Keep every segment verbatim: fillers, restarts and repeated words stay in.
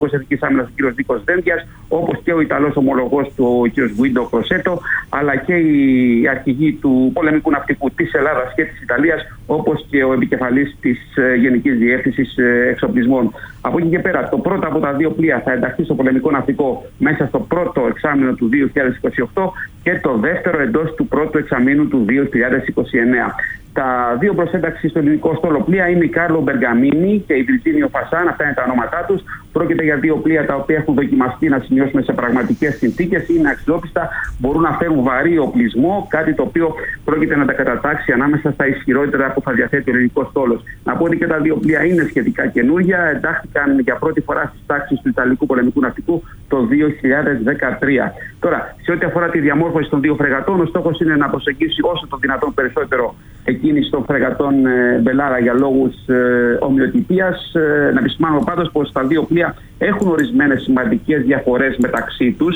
Εθνικής Άμυνας, ο κ. Νίκος Δένδιας, όπως και ο Ιταλός ομολογός του, ο κ. Γκουίντο Κροσέτο, αλλά και οι αρχηγοί του πολεμικού ναυτικού της Ελλάδας και της Ιταλίας, όπως και ο επικεφαλής της Γενικής Διεύθυνσης Εξοπλισμών. Από εκεί και πέρα, το πρώτο από τα δύο πλοία θα ενταχθεί στο πολεμικό ναυτικό μέσα στο πρώτο εξάμηνο του δύο χιλιάδες είκοσι οκτώ και το δεύτερο εντός του πρώτου εξαμήνου του δύο χιλιάδες είκοσι εννέα. Τα δύο προς ένταξη στο ελληνικό στόλο πλοία είναι η Κάρλο Μπεργαμίνη και η Βιρτζίνιο Φασάν. Αυτά είναι τα ονόματά τους. Πρόκειται για δύο πλοία τα οποία έχουν δοκιμαστεί, να σημειώσουμε, σε πραγματικές συνθήκες, είναι αξιόπιστα, μπορούν να φέρουν βαρύ οπλισμό, κάτι το οποίο πρόκειται να τα κατατάξει ανάμεσα στα ισχυρότερα που θα διαθέτει ο ελληνικός στόλος. Να πω ότι και τα δύο πλοία είναι σχετικά καινούργια, εντάχθηκαν για πρώτη φορά στις τάξεις του Ιταλικού πολεμικού ναυτικού το δύο χιλιάδες δεκατρία. Τώρα, σε ό,τι αφορά τη διαμόρφωση των δύο φρεγατών, ο στόχος είναι να προσεγγίσει όσο το δυνατόν περισσότερο εκείνη των φρεγατών ε, Μπελάρα για λόγους ε, ομοιοτυπίας. Ε, να επισημάνω πάντως πως τα δύο πλοία έχουν ορισμένες σημαντικές διαφορές μεταξύ τους.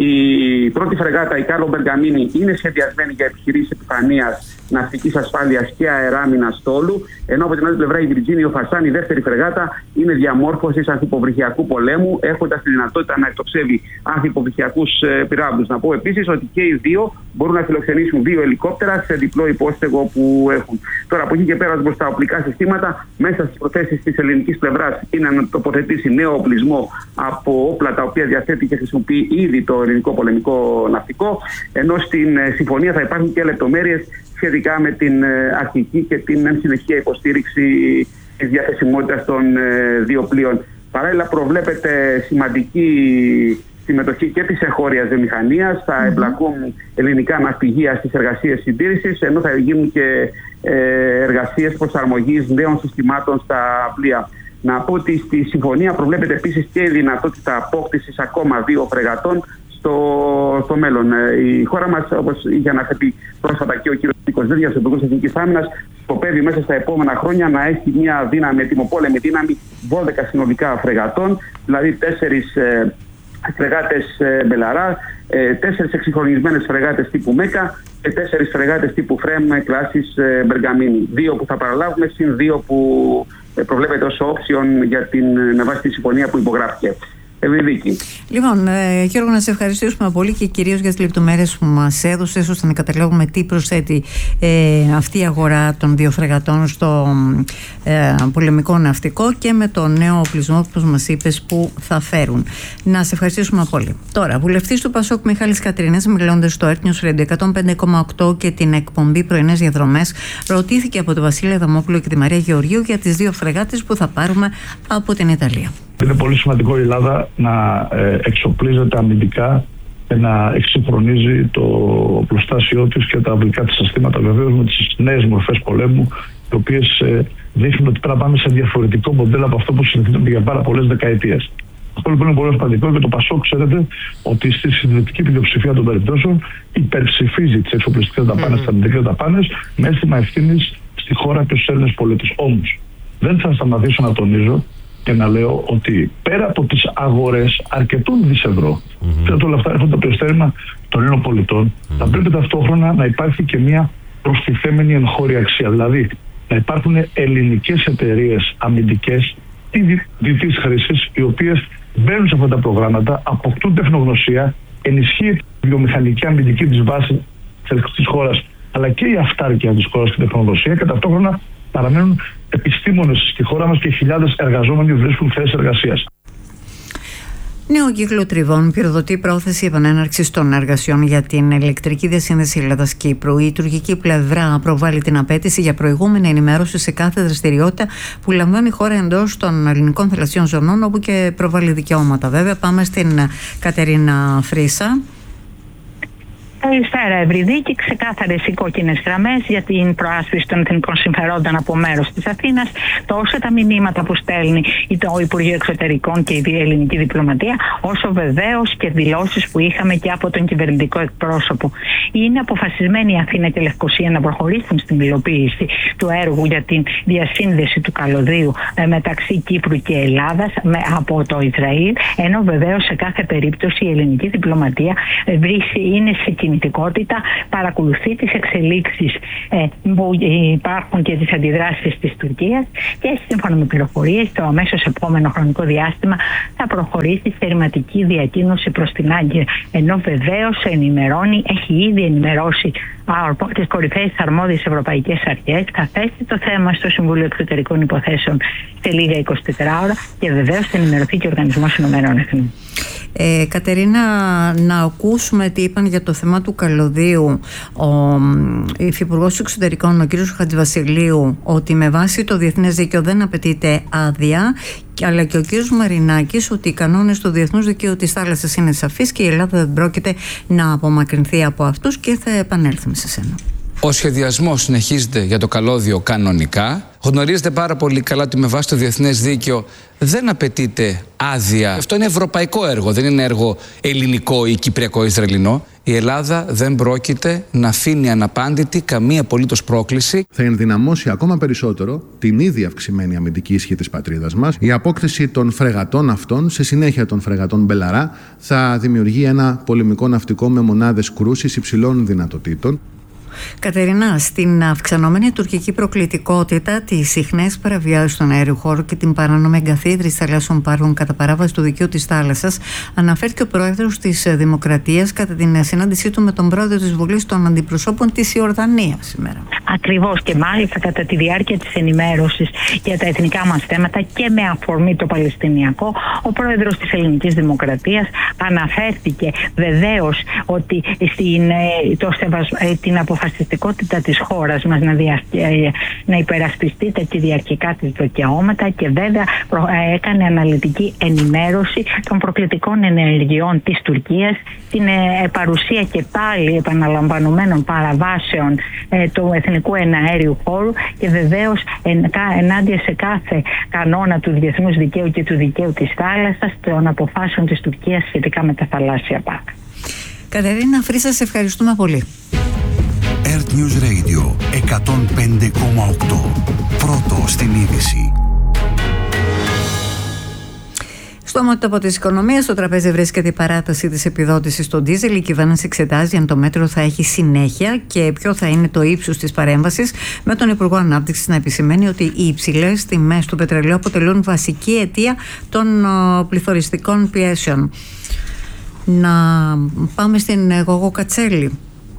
Η πρώτη φρεγάτα, η Κάρλο Μπεργαμίνη, είναι σχεδιασμένη για επιχειρήσεις επιφανείας, ναυτικής ασφάλειας και αεράμινας στόλου, ενώ από την άλλη πλευρά η Βιρτζίνιο Φασάν, η δεύτερη φρεγάτα, είναι διαμόρφωσης ανθυποβρυχιακού πολέμου, έχοντας τη δυνατότητα να εκτοξεύει ανθυποβρυχιακούς ε, πυράβλους. Να πω επίσης ότι και οι δύο μπορούν να φιλοξενήσουν δύο ελικόπτερα σε διπλό υπόστεγο που έχουν. Τώρα, από εκεί και πέρα, προς τα οπλικά συστήματα, μέσα στις προθέσεις της ελληνικής πλευράς είναι να τοποθετήσει νέο οπλισμό από όπλα τα οποία διαθέτει και χρησιμοποιεί ήδη το ελληνικό πολεμικό ναυτικό, ενώ στην ε, συμφωνία θα υπάρχουν και λεπτομέρειες σχετικά με την ε, αρχική και την συνεχεία υποστήριξη της διαθεσιμότητας των ε, δύο πλοίων. Παράλληλα, προβλέπεται σημαντική συμμετοχή και της εγχώριας βιομηχανίας. Θα εμπλακούν ελληνικά ναυπηγεία στις εργασίες συντήρησης, ενώ θα γίνουν και ε, εργασίες προσαρμογής νέων συστημάτων στα πλοία. Να πω ότι στη συμφωνία προβλέπεται επίσης και η δυνατότητα απόκτησης ακόμα δύο φρεγατών στο, στο μέλλον. Η χώρα μας, όπως είχε αναφερθεί πρόσφατα και ο κ. Νίκος Δένδιας, ο Υπουργός Εθνικής Άμυνας, σκοπεύει μέσα στα επόμενα χρόνια να έχει μια δύναμη, ετοιμοπόλεμη δύναμη δώδεκα συνολικά φρεγατών, δηλαδή τέσσερις ε, φρεγάτες ε, Μπελαρά, ε, τέσσερις εξυγχρονισμένες φρεγάτες τύπου Μέκα και τέσσερις φρεγάτες τύπου Φρέμ κλάσης ε, Μπεργαμίνη. Δύο που θα παραλάβουμε, συν δύο που ε, προβλέπεται ως όψιον για την, με βάση τη συμφωνία που υπογράφηκε. Ευρυδίκη. Λοιπόν, ε, Γιώργο, να σε ευχαριστήσουμε πολύ και κυρίως για τις λεπτομέρειες που μας έδωσες, ώστε να καταλάβουμε τι προσθέτει ε, αυτή η αγορά των δύο φρεγατών στο ε, πολεμικό ναυτικό και με το νέο οπλισμό, όπως μας είπες, που θα φέρουν. Να σε ευχαριστήσουμε πολύ. Τώρα, βουλευτής του Πασόκ Μιχάλης Κατρίνας, μιλώντας στο Earth News Radio εκατόν πέντε κόμμα οκτώ και την εκπομπή Πρωινές Διαδρομές, ρωτήθηκε από τον Βασίλη Αδαμόπουλο και τη Μαρία Γεωργίου για τις δύο φρεγάτες που θα πάρουμε από την Ιταλία. Είναι πολύ σημαντικό η Ελλάδα να ε, εξοπλίζεται αμυντικά και να εξυγχρονίζει το οπλοστάσιό της και τα αυλικά της συστήματα, βεβαίως με τις νέες μορφές πολέμου, οι οποίες ε, δείχνουν ότι πρέπει να πάμε σε διαφορετικό μοντέλο από αυτό που συνηθίζεται για πάρα πολλές δεκαετίες. Αυτό λοιπόν είναι πολύ σημαντικό και το Πασόκ, ξέρετε, ότι στη συντηρητική πλειοψηφία των περιπτώσεων υπερψηφίζει τις εξοπλιστικές δαπάνες, τις αμυντικές δαπάνες, με αίσθημα ευθύνης στη χώρα και στους Έλληνες πολίτες. Όμως, δεν θα σταματήσω να τονίζω και να λέω ότι πέρα από τις αγορές αρκετών δις ευρώ, mm-hmm. όλα αυτά έρχονται από το ειστέρημα των Ελλήνων πολιτών, mm-hmm. θα πρέπει ταυτόχρονα να υπάρχει και μια προστιθέμενη εγχώρια αξία. Δηλαδή, να υπάρχουν ελληνικές εταιρείες αμυντικές ή διτής χρήσης, οι οποίες μπαίνουν σε αυτά τα προγράμματα, αποκτούν τεχνογνωσία, ενισχύει τη βιομηχανική αμυντική της βάση της χώρας, αλλά και η αυτάρκεια της χώρας και η τεχνογνωσία, και ταυτόχρονα παραμένουν επιστήμονες στη χώρα μας και χιλιάδες εργαζόμενοι βρίσκουν θέσεις εργασίας. Νέο κύκλο τριβών πυροδοτεί πρόθεση επανέναρξης των εργασιών για την ηλεκτρική διασύνδεση Ελλάδας-Κύπρου. Η τουρκική πλευρά προβάλλει την απέτηση για προηγούμενη ενημέρωση σε κάθε δραστηριότητα που λαμβάνει η χώρα εντός των ελληνικών θαλασσίων ζωνών, όπου και προβάλλει δικαιώματα. Βέβαια, πάμε στην Κατερίνα Φρίσα. Καλησπέρα, Ευρυδίκη. Ξεκάθαρες οι κόκκινες γραμμές για την προάσπιση των εθνικών συμφερόντων από μέρος της Αθήνας, τόσο τα μηνύματα που στέλνει το Υπουργείο Εξωτερικών και η ελληνική διπλωματία, όσο βεβαίως και δηλώσεις που είχαμε και από τον κυβερνητικό εκπρόσωπο. Είναι αποφασισμένη η Αθήνα και η Λευκοσία να προχωρήσουν στην υλοποίηση του έργου για την διασύνδεση του καλωδίου μεταξύ Κύπρου και Ελλάδας από το Ισραήλ, ενώ βεβαίως σε κάθε περίπτωση η ελληνική διπλωματία είναι σε κινητικότητα, παρακολουθεί τις εξελίξεις ε, που υπάρχουν και τις αντιδράσεις της Τουρκίας και σύμφωνα με πληροφορίες το αμέσως επόμενο χρονικό διάστημα θα προχωρήσει σε ρηματική διακοίνωση προς την Άγκυρα, ενώ βεβαίως ενημερώνει, έχει ήδη ενημερώσει τις κορυφαίες αρμόδιες ευρωπαϊκές αρχές, θα θέσει το θέμα στο Συμβούλιο Εξωτερικών Υποθέσεων σε λίγα εικοσιτέσσερις ώρα και βεβαίως θα ενημερωθεί και ο Οργανισμός Ηνωμένων Εθνών. Ε, Κατερίνα, να ακούσουμε τι είπαν για το θέμα του καλωδίου ο Υφυπουργός Εξωτερικών, ο κ. Χατζηβασιλείου, ότι με βάση το διεθνές δίκαιο δεν απαιτείται άδεια, αλλά και ο κ. Μαρινάκης ότι οι κανόνες του διεθνούς δικαίου της θάλασσας είναι σαφείς και η Ελλάδα δεν πρόκειται να απομακρυνθεί από αυτούς, και θα επανέλθουμε σε σένα. Ο σχεδιασμός συνεχίζεται για το καλώδιο κανονικά. Γνωρίζετε πάρα πολύ καλά ότι με βάση το διεθνές δίκαιο δεν απαιτείται άδεια. Αυτό είναι ευρωπαϊκό έργο, δεν είναι έργο ελληνικό ή κυπριακό-ισραηλινό. Η Ελλάδα δεν πρόκειται να αφήνει αναπάντητη καμία απολύτως πρόκληση. Θα ενδυναμώσει ακόμα περισσότερο την ήδη αυξημένη αμυντική ισχύ της πατρίδας μας. Η απόκτηση των φρεγατών αυτών, σε συνέχεια των φρεγατών Μπελαρά, θα δημιουργεί ένα πολεμικό ναυτικό με μονάδες κρούσης υψηλών δυνατοτήτων. Κατερίνα, στην αυξανόμενη τουρκική προκλητικότητα, τις συχνές παραβιάσεις στον αέριο χώρο και την παράνομη εγκαθίδρυση θαλάσσιων πάρκων κατά παράβαση του δικαίου της θάλασσας, αναφέρθηκε ο πρόεδρος της Δημοκρατίας κατά την συνάντησή του με τον πρόεδρο της Βουλής των Αντιπροσώπων της Ιορδανίας σήμερα. Ακριβώς, και μάλιστα κατά τη διάρκεια της ενημέρωσης για τα εθνικά μας θέματα και με αφορμή το Παλαιστινιακό, ο πρόεδρος της Ελληνικής Δημοκρατίας αναφέρθηκε βεβαίως ότι στην, το σεβασ... την αποφασιστικότητα της χώρας μας να, δια... να υπερασπιστεί τα κυριαρχικά της δικαιώματα και βέβαια έκανε αναλυτική ενημέρωση των προκλητικών ενεργειών της Τουρκίας, την παρουσία και πάλι επαναλαμβανωμένων παραβάσεων ε, του εθνικού εναέριου χώρου και βεβαίως εν, ενάντια σε κάθε κανόνα του διεθνούς δικαίου και του δικαίου της θάλασσας των αποφάσεων της Τουρκίας σχετικά με τα θαλάσσια πάρκα. Κατερίνα Φρύσα, σε ευχαριστούμε πολύ. Earth News Radio εκατόν πέντε κόμμα οκτώ. Πρώτο στην είδηση. Στο μέτωπο της οικονομίας, στο τραπέζι βρίσκεται η παράταση της επιδότησης στο ντίζελ. Η κυβέρνηση εξετάζει αν το μέτρο θα έχει συνέχεια και ποιο θα είναι το ύψος της παρέμβασης, με τον Υπουργό Ανάπτυξης να επισημαίνει ότι οι υψηλές τιμές του πετρελαίου αποτελούν βασική αιτία των πληθωριστικών πιέσεων. Να πάμε στην Γογό Κατσέλη.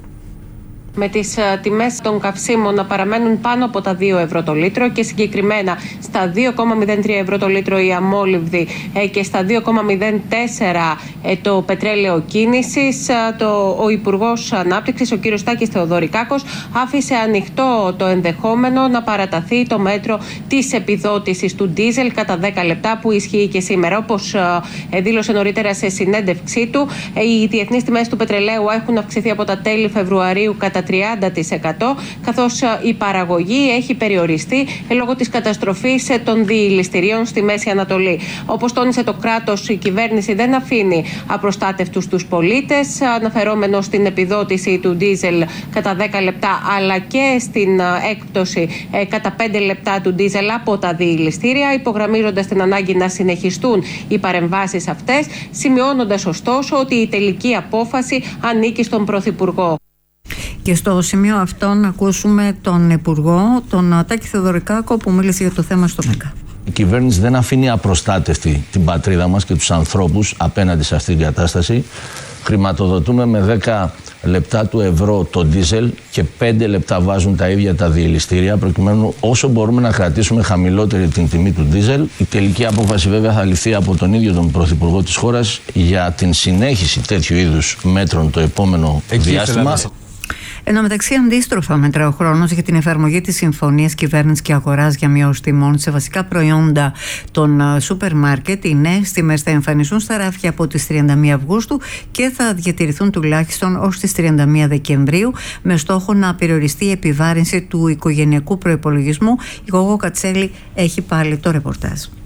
Με τις uh, τιμές των καυσίμων να παραμένουν πάνω από τα δύο ευρώ το λίτρο και συγκεκριμένα στα δύο κόμμα μηδέν τρία ευρώ το λίτρο η αμόλυβδη ε, και στα δύο κόμμα μηδέν τέσσερα ε, το πετρέλαιο κίνησης. Ε, το, ο Υπουργός Ανάπτυξης, ο κ. Τάκης Θεοδωρικάκος, άφησε ανοιχτό το ενδεχόμενο να παραταθεί το μέτρο της επιδότησης του ντίζελ κατά δέκα λεπτά που ισχύει και σήμερα. Όπως ε, δήλωσε νωρίτερα σε συνέντευξή του, ε, οι διεθνείς τιμές του πετρελαίου έχουν αυξηθεί από τα τέλη Φεβρουαρίου κατά τριάντα τοις εκατό, καθώς η παραγωγή έχει περιοριστεί λόγω της καταστροφής των διηληστηρίων στη Μέση Ανατολή. Όπως τόνισε το κράτος, η κυβέρνηση δεν αφήνει απροστάτευτους τους πολίτες, αναφερόμενο στην επιδότηση του ντίζελ κατά δέκα λεπτά, αλλά και στην έκπτωση κατά πέντε λεπτά του ντίζελ από τα διηληστήρια, υπογραμμίζοντας την ανάγκη να συνεχιστούν οι παρεμβάσεις αυτές, σημειώνοντας ωστόσο ότι η τελική απόφαση ανήκει στον Πρωθυπουργό. Και στο σημείο αυτό να ακούσουμε τον Υπουργό, τον Τάκη Θεοδωρικάκο, που μίλησε για το θέμα στο ΜΕΚΑ. Η κυβέρνηση δεν αφήνει απροστάτευτη την πατρίδα μας και τους ανθρώπους απέναντι σε αυτή την κατάσταση. Χρηματοδοτούμε με δέκα λεπτά του ευρώ το ντίζελ και πέντε λεπτά βάζουν τα ίδια τα διελιστήρια, προκειμένου όσο μπορούμε να κρατήσουμε χαμηλότερη την τιμή του ντίζελ. Η τελική απόφαση βέβαια θα ληφθεί από τον ίδιο τον Πρωθυπουργό της χώρας για την συνέχιση τέτοιου είδους μέτρων το επόμενο Εκεί διάστημα. Εν τω μεταξύ, αντίστροφα μετρά ο χρόνος για την εφαρμογή της συμφωνίας κυβέρνησης και αγοράς για μείωση τιμών σε βασικά προϊόντα των σούπερ μάρκετ. Οι νέες τιμές θα εμφανιστούν στα ράφια από τις τριάντα μία Αυγούστου και θα διατηρηθούν τουλάχιστον ως τις τριάντα μία Δεκεμβρίου, με στόχο να περιοριστεί η επιβάρυνση του οικογενειακού προϋπολογισμού. Η Γογό Κατσέλη έχει πάλι το ρεπορτάζ.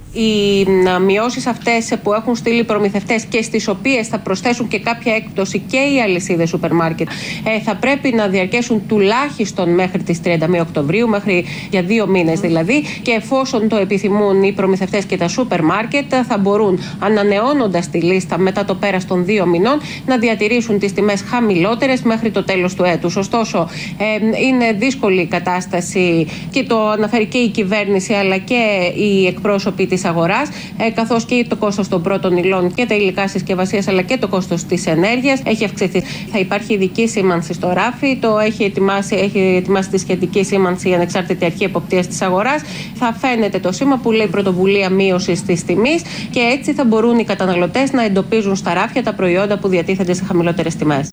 οι μειώσεις αυτές που έχουν στείλει οι προμηθευτές και στις οποίες θα προσθέσουν και κάποια έκπτωση και οι αλυσίδες σούπερ μάρκετ ε, θα πρέπει να διαρκέσουν τουλάχιστον μέχρι τις τριάντα μία Οκτωβρίου, μέχρι για δύο μήνες δηλαδή, και εφόσον το επιθυμούν οι προμηθευτές και τα σούπερ μάρκετ θα μπορούν, ανανεώνοντας τη λίστα μετά το πέρας των δύο μηνών, να διατηρήσουν τις τιμές χαμηλότερες μέχρι το τέλος του έτους. Ωστόσο, ε, είναι δύσκολη η κατάσταση και το αναφέρει και η κυβέρνηση αλλά και οι εκπρόσωποι της αγοράς, ε, καθώς και το κόστος των πρώτων υλών και τα υλικά συσκευασίας αλλά και το κόστος της ενέργειας έχει αυξηθεί. Θα υπάρχει ειδική σήμανση στο ράφι, το έχει ετοιμάσει, έχει ετοιμάσει τη σχετική σήμανση η Ανεξάρτητη Αρχή Εποπτείας της Αγοράς. Θα φαίνεται το σήμα που λέει πρωτοβουλία μείωσης της τιμής και έτσι θα μπορούν οι καταναλωτές να εντοπίζουν στα ράφια τα προϊόντα που διατίθενται σε χαμηλότερες τιμές.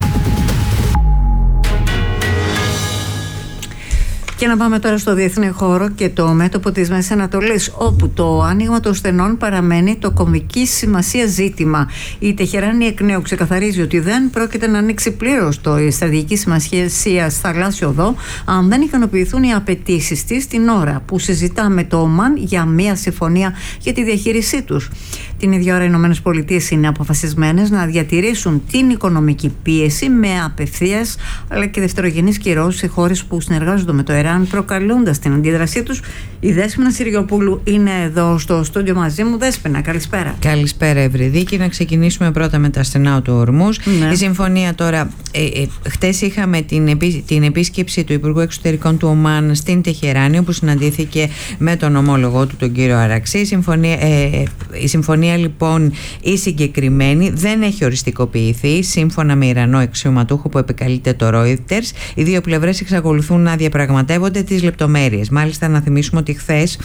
Και να πάμε τώρα στο διεθνή χώρο και το μέτωπο της Μέσης Ανατολής, όπου το άνοιγμα των στενών παραμένει το κομβική σημασία ζήτημα. Η Τεχεράνη εκ νέου ξεκαθαρίζει ότι δεν πρόκειται να ανοίξει πλήρως το στρατηγική σημασία θαλάσσιο οδό, αν δεν ικανοποιηθούν οι απαιτήσεις της την ώρα που συζητά με το Ομάν για μια συμφωνία για τη διαχείρισή τους. Την ίδια ώρα οι Ηνωμένες Πολιτείες είναι αποφασισμένες να διατηρήσουν την οικονομική πίεση με απευθείας αλλά και δευτερογενείς κυρώσεις σε χώρες που συνεργάζονται με το Ιράν, προκαλώντας την αντίδρασή τους. Η Δέσποινα Συριοπούλου είναι εδώ στο στούντιο μαζί μου. Δέσποινα, καλησπέρα. Καλησπέρα, Ευρυδίκη. Να ξεκινήσουμε πρώτα με τα στενά του Ορμούς. Ναι. Η συμφωνία τώρα. Ε, ε, χτες είχαμε την, επί, την επίσκεψη του Υπουργού Εξωτερικών του Ομάν στην Τεχεράνη, όπου συναντήθηκε με τον ομόλογό του, τον κύριο Αραξή. Η συμφωνία, ε, η συμφωνία λοιπόν, η συγκεκριμένη, δεν έχει οριστικοποιηθεί. Σύμφωνα με Ιρανό αξιωματούχο που επικαλείται το Reuters, οι δύο πλευρές εξακολουθούν να διαπραγματεύονται τις λεπτομέρειες. Μάλιστα, να θυμίσουμε ότι χθες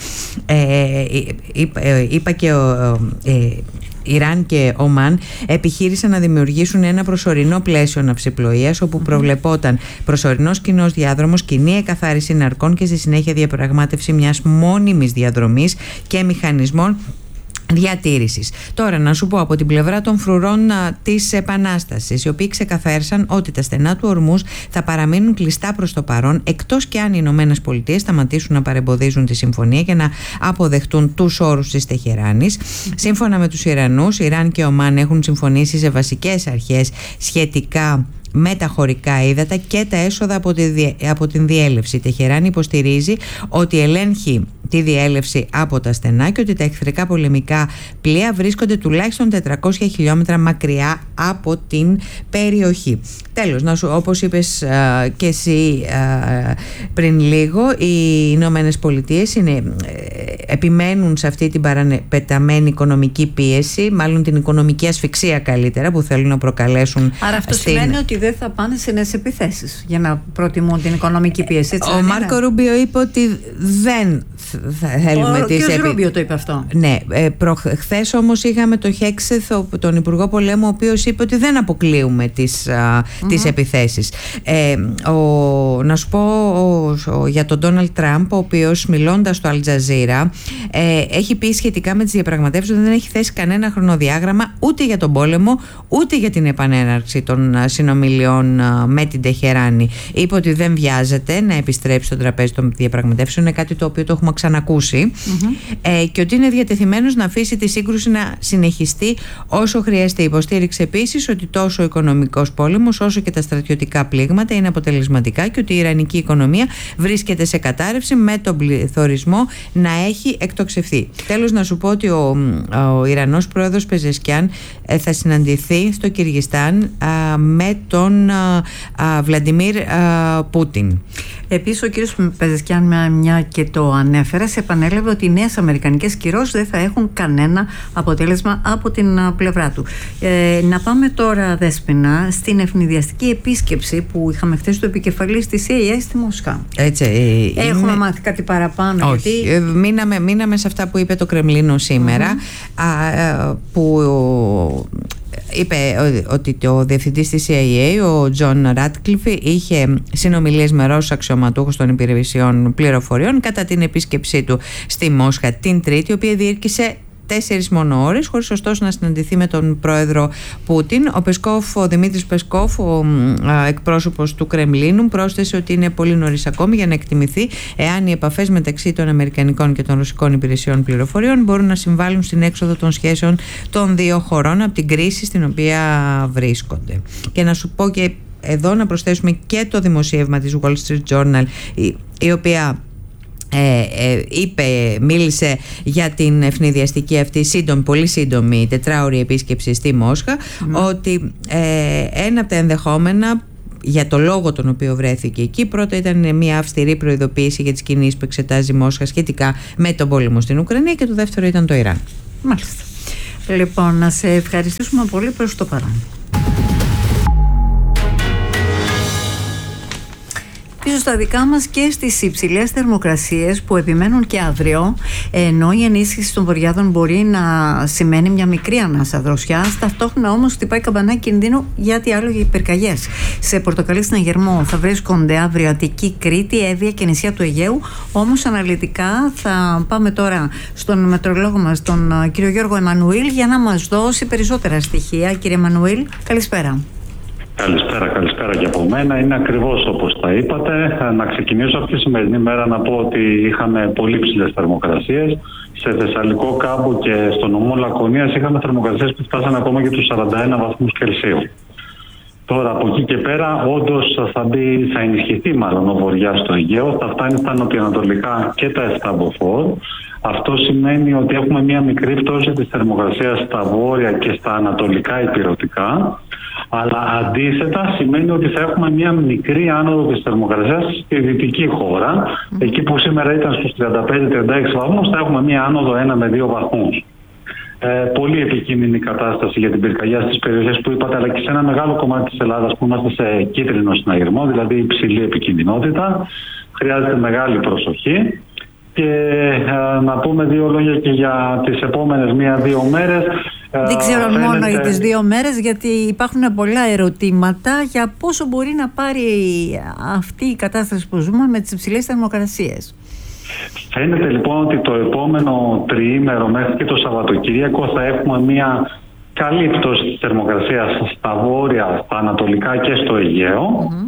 ε, είπα, ε, είπα και ο, ε, Ιράν και Ομάν επιχείρησαν να δημιουργήσουν ένα προσωρινό πλαίσιο ναυσιπλοείας, όπου προβλεπόταν προσωρινός κοινός διάδρομος, κοινή εκαθάριση ναρκών και στη συνέχεια διαπραγμάτευση μιας μόνιμης διαδρομής και μηχανισμών διατήρησης. Τώρα να σου πω από την πλευρά των φρουρών α, της Επανάστασης, οι οποίοι ξεκαθάρισαν ότι τα στενά του Ορμούς θα παραμείνουν κλειστά προς το παρόν, εκτός και αν οι Ηνωμένες Πολιτείες σταματήσουν να παρεμποδίζουν τη συμφωνία και να αποδεχτούν τους όρους της Τεχεράνης. Σύμφωνα με τους Ιρανούς, Ιράν και Ομάν έχουν συμφωνήσει σε βασικές αρχές σχετικά με τα χωρικά ύδατα και τα έσοδα από, τη, από την διέλευση. Η Τεχεράνη υποστηρίζει ότι ελέγχει τη διέλευση από τα στενά και ότι τα εχθρικά πολεμικά πλοία βρίσκονται τουλάχιστον τετρακόσια χιλιόμετρα μακριά από την περιοχή. Τέλος, να σου, όπως είπες α, και εσύ α, πριν λίγο, οι Ηνωμένες Πολιτείες είναι, ε, επιμένουν σε αυτή την παραπεταμένη οικονομική πίεση, μάλλον την οικονομική ασφυξία καλύτερα, που θέλουν να προκαλέσουν. Άρα αυτό στην... σημαίνει ότι δεν θα πάνε σε νέες επιθέσεις για να προτιμούν την οικονομική πίεση. Έτσι, ο Μάρκο Ρούμπιο είπε ότι δεν θα θέλουμε τις επιθέσεις. Ο κ. Ρούμπιο το είπε αυτό. Ναι, ε, χθες όμως είχαμε το Χέξεθ, τον Υπουργό Πολέμου, ο οποίος είπε ότι δεν αποκλείουμε τις, α, mm-hmm. τις επιθέσεις. Ε, ο, να σου πω ο, ο, για τον Ντόναλντ Τραμπ, ο οποίος μιλώντας στο Αλτζαζίρα ε, έχει πει σχετικά με τις διαπραγματεύσεις ότι δεν έχει θέσει κανένα χρονοδιάγραμμα ούτε για τον πόλεμο ούτε για την επανέναρξη των συνομιλιών με την Τεχεράνη. Είπε ότι δεν βιάζεται να επιστρέψει στο τραπέζι των διαπραγματεύσεων, είναι κάτι το οποίο το έχουμε ξανακούσει, mm-hmm. ε, και ότι είναι διατεθειμένος να αφήσει τη σύγκρουση να συνεχιστεί όσο χρειαστεί. Υποστήριξε επίσης ότι τόσο ο οικονομικός πόλεμος όσο και τα στρατιωτικά πλήγματα είναι αποτελεσματικά και ότι η ιρανική οικονομία βρίσκεται σε κατάρρευση, με τον πληθωρισμό να έχει εκτοξευθεί. Τέλος, να σου πω ότι ο, ο Ιρανός πρόεδρος Πεζεσκιάν ε, θα συναντηθεί στο Κυργιστάν α, με τον α, α, Βλαντιμίρ α, Πούτιν. Επίσης, ο κύριος Πεζεσκιάν, μια και το ανέφερε, σε επανέλαβε ότι οι νέες αμερικανικές κυρώσεις δεν θα έχουν κανένα αποτέλεσμα από την πλευρά του. Ε, να πάμε τώρα, Δέσποινα, στην ευνηδιαστική επίσκεψη που είχαμε χθες του επικεφαλής της σι άι έι στη Μόσχα. Έτσι, ε, Έχουμε είναι... μάθει κάτι παραπάνω? Όχι, γιατί... ε, μείναμε, μείναμε σε αυτά που είπε το Κρεμλίνο σήμερα, mm-hmm. α, που είπε ότι ο διευθυντής της σι άι έι, ο Τζον Ράτκλιφ, είχε συνομιλίες με Ρώσους αξιωματούχους των υπηρεσιών πληροφοριών κατά την επίσκεψή του στη Μόσχα την Τρίτη, η οποία διήρκησε τέσσερις μόνο ώρες, χωρίς ωστόσο να συναντηθεί με τον πρόεδρο Πούτιν. Ο Πεσκόφ, ο Δημήτρης Πεσκόφ, ο α, εκπρόσωπος του Κρεμλίνου, πρόσθεσε ότι είναι πολύ νωρίς ακόμη για να εκτιμηθεί εάν οι επαφές μεταξύ των αμερικανικών και των ρωσικών υπηρεσιών πληροφοριών μπορούν να συμβάλλουν στην έξοδο των σχέσεων των δύο χωρών από την κρίση στην οποία βρίσκονται. Και να σου πω και εδώ να προσθέσουμε και το δημοσίευμα της Wall Street Journal, η, η οποία Ε, ε, είπε, μίλησε για την ευνηδιαστική αυτή σύντομη, πολύ σύντομη τετράωρη επίσκεψη στη Μόσχα, mm. ότι ε, ένα από τα ενδεχόμενα για το λόγο τον οποίο βρέθηκε εκεί, πρώτα ήταν μια αυστηρή προειδοποίηση για τις κινήσεις που εξετάζει η Μόσχα σχετικά με τον πόλεμο στην Ουκρανία, και το δεύτερο ήταν το Ιράν. Μάλιστα. Λοιπόν, να σε ευχαριστήσουμε πολύ προς το παρόν. Πίσω στα δικά μας και στις υψηλές θερμοκρασίες που επιμένουν και αύριο, ενώ η ενίσχυση των βοριάδων μπορεί να σημαίνει μια μικρή ανάσα δροσιάς, ταυτόχρονα όμως χτυπάει καμπανάκι κινδύνου για τι άλλο, για υπερκαγιές. Σε Πορτοκαλί, Συναγερμό θα βρίσκονται αύριο Αττική, Κρήτη, Εύβοια και νησιά του Αιγαίου. Όμως αναλυτικά θα πάμε τώρα στον μετρολόγο μας, τον κύριο Γιώργο Εμμανουήλ, για να μας δώσει περισσότερα στοιχεία. Κύριε Εμμανουήλ, καλησπέρα. Καλησπέρα, καλησπέρα και από μένα. Είναι ακριβώς όπως τα είπατε. Να ξεκινήσω από τη σημερινή μέρα να πω ότι είχαμε πολύ ψηλές θερμοκρασίες. Σε Θεσσαλικό Κάμπο και στο νομό Λακωνίας είχαμε θερμοκρασίες που φτάσανε ακόμα και τους σαράντα ένα βαθμούς Κελσίου. Τώρα από εκεί και πέρα όντως θα, μπει, θα ενισχυθεί μάλλον ο βοριάς στο Αιγαίο, θα φτάνει στα νοτιοανατολικά και τα επτά μποφόρ. Αυτό σημαίνει ότι έχουμε μια μικρή πτώση της θερμοκρασίας στα βόρεια και στα ανατολικά ηπειρωτικά. Αλλά αντίθετα σημαίνει ότι θα έχουμε μια μικρή άνοδο της θερμοκρασίας στη δυτική χώρα. Mm. Εκεί που σήμερα ήταν στους τριάντα πέντε τριάντα έξι βαθμούς, θα έχουμε μια άνοδο ένα με δύο βαθμούς. Ε, πολύ επικίνδυνη κατάσταση για την πυρκαγιά στις περιοχές που είπατε, αλλά και σε ένα μεγάλο κομμάτι της Ελλάδας που είμαστε σε κίτρινο συναγερμό, δηλαδή υψηλή επικινδυνότητα. Χρειάζεται μεγάλη προσοχή. Και ε, να πούμε δύο λόγια και για τις επόμενες μία-δύο μέρες. Δεν ξέρω φαίνεται... μόνο για τις δύο μέρες, γιατί υπάρχουν πολλά ερωτήματα για πόσο μπορεί να πάρει αυτή η κατάσταση που ζούμε με τις υψηλές θερμοκρασίες. Φαίνεται λοιπόν ότι το επόμενο τριήμερο μέχρι και το Σαββατοκύριακο θα έχουμε μια καλή πτώση της θερμοκρασίας στα βόρεια, στα ανατολικά και στο Αιγαίο. Mm-hmm.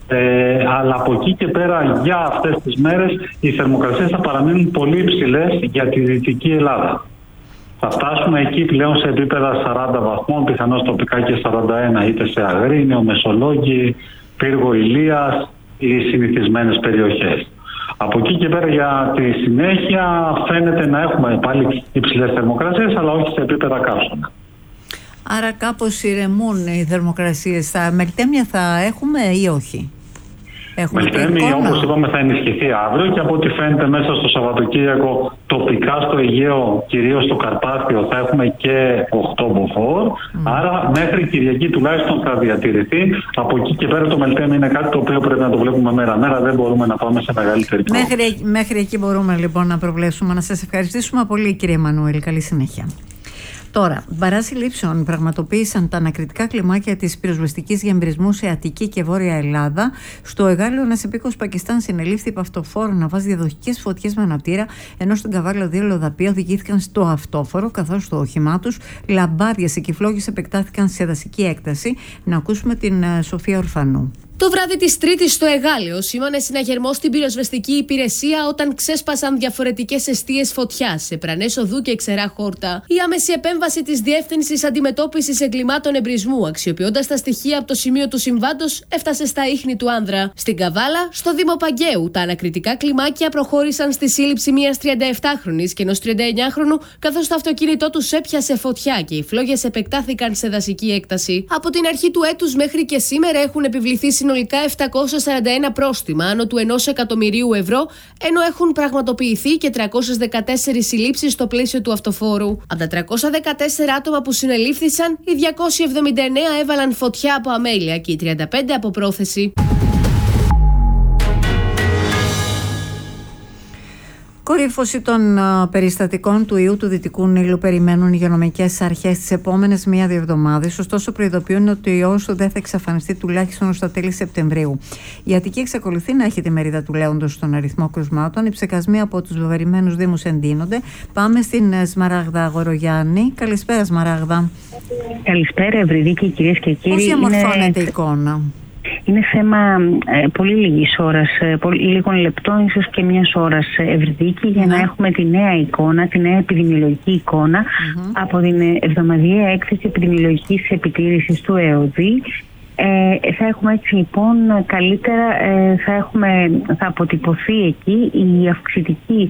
Ε, αλλά από εκεί και πέρα για αυτές τις μέρες οι θερμοκρασίες θα παραμείνουν πολύ υψηλές για τη Δυτική Ελλάδα. Θα φτάσουμε εκεί πλέον σε επίπεδα σαράντα βαθμών, πιθανώς τοπικά και σαράντα ένα, είτε σε Αγρίνιο, Μεσολόγγι, Πύργο Ηλίας, οι συνηθισμένες περιοχές. Από εκεί και πέρα για τη συνέχεια φαίνεται να έχουμε πάλι υψηλές θερμοκρασίες, αλλά όχι σε επίπεδα καύσωνα. Άρα κάπως ηρεμούν οι θερμοκρασίες. Θα μελτέμια θα έχουμε ή όχι? Μελτέμι, όπως είπαμε, θα ενισχυθεί αύριο και από ό,τι φαίνεται μέσα στο Σαββατοκύριακο τοπικά στο Αιγαίο, κυρίως στο Καρπάθιο, θα έχουμε και οκτώ μποφόρ. Mm. Άρα μέχρι Κυριακή τουλάχιστον θα διατηρηθεί. Από εκεί και πέρα το μελτέμι είναι κάτι το οποίο πρέπει να το βλέπουμε μέρα-μέρα. Δεν μπορούμε να πάμε σε μεγαλύτερη πρόοδο. Μέχρι, μέχρι εκεί μπορούμε λοιπόν να προβλέψουμε. Να σας ευχαριστήσουμε πολύ, κύριε Εμμανουήλ. Καλή συνέχεια. Τώρα, μπαράζ λήψεων πραγματοποίησαν τα ανακριτικά κλιμάκια της πυροσβεστικής για εμπρισμού σε Αττική και Βόρεια Ελλάδα. Στο Εγάλεο, ένας υπήκοος Πακιστάν συνελήφθη υπ' αυτοφόρο να βάζει διαδοχικές φωτιές με αναπτήρα, ενώ στην Καβάλα δύο λοδαποί οδηγήθηκαν στο αυτόφορο, καθώς στο όχημά τους λαμπάδιες και κυφλόγες επεκτάθηκαν σε δασική έκταση. Να ακούσουμε την uh, Σοφία Ορφανού. Το βράδυ της Τρίτης στο Εγάλεο σήμανε συναγερμό στην πυροσβεστική υπηρεσία όταν ξέσπασαν διαφορετικές εστίες φωτιάς σε Πρανές Οδού και Ξερά Χόρτα. Η άμεση επέμβαση της Διεύθυνσης Αντιμετώπισης Εγκλημάτων Εμπρισμού, αξιοποιώντας τα στοιχεία από το σημείο του συμβάντος, έφτασε στα ίχνη του άνδρα. Στην Καβάλα, στο Δήμο Παγκαίου, τα ανακριτικά κλιμάκια προχώρησαν στη σύλληψη μιας τριανταεπτάχρονης και ενός τριανταεννιάχρονου, καθώς το αυτοκίνητό τους έπιασε φωτιά και οι φλόγες επεκτάθηκαν σε δασική έκταση. Από την αρχή του έτους μέχρι και σήμερα έχουν επιβληθεί συνολικά επτακόσια σαράντα ένα πρόστιμα άνω του ενός εκατομμυρίου ευρώ, ενώ έχουν πραγματοποιηθεί και τριακόσιες δεκατέσσερις συλλήψεις στο πλαίσιο του αυτοφόρου. Από τα τριακόσια δεκατέσσερα άτομα που συνελήφθησαν, οι διακόσιοι εβδομήντα εννέα έβαλαν φωτιά από αμέλεια και οι τριάντα πέντε από πρόθεση. Κορύφωση των uh, περιστατικών του ιού του Δυτικού Νείλου περιμένουν οι υγειονομικές αρχές τις επόμενες μία-δύο εβδομάδες, ωστόσο προειδοποιούν ότι ο ιός δεν θα εξαφανιστεί τουλάχιστον ως τα τέλη Σεπτεμβρίου. Η Αττική εξακολουθεί να έχει τη μερίδα του λέοντος στον αριθμό κρουσμάτων. Οι ψεκασμοί από τους βεβαρημένους δήμους εντείνονται. Πάμε στην Σμαράγδα Αγορογιάννη. Καλησπέρα, Σμαράγδα. Καλησπέρα, Ευρυδίκη, κυρίες και κύριοι. Πώς διαμορφώνεται είναι... η εικόνα? Είναι θέμα ε, πολύ λίγης ώρας, ε, πολύ, λίγων λεπτών, ίσως και μιας ώρας, ε, Ευρυδίκη, για ναι. να έχουμε τη νέα εικόνα, τη νέα επιδημιολογική εικόνα mm-hmm. από την εβδομαδιαία έκθεση επιδημιολογικής επιτήρησης του ΕΟΔΗ. Ε, θα έχουμε έτσι λοιπόν καλύτερα, ε, θα, έχουμε, θα αποτυπωθεί εκεί η αυξητική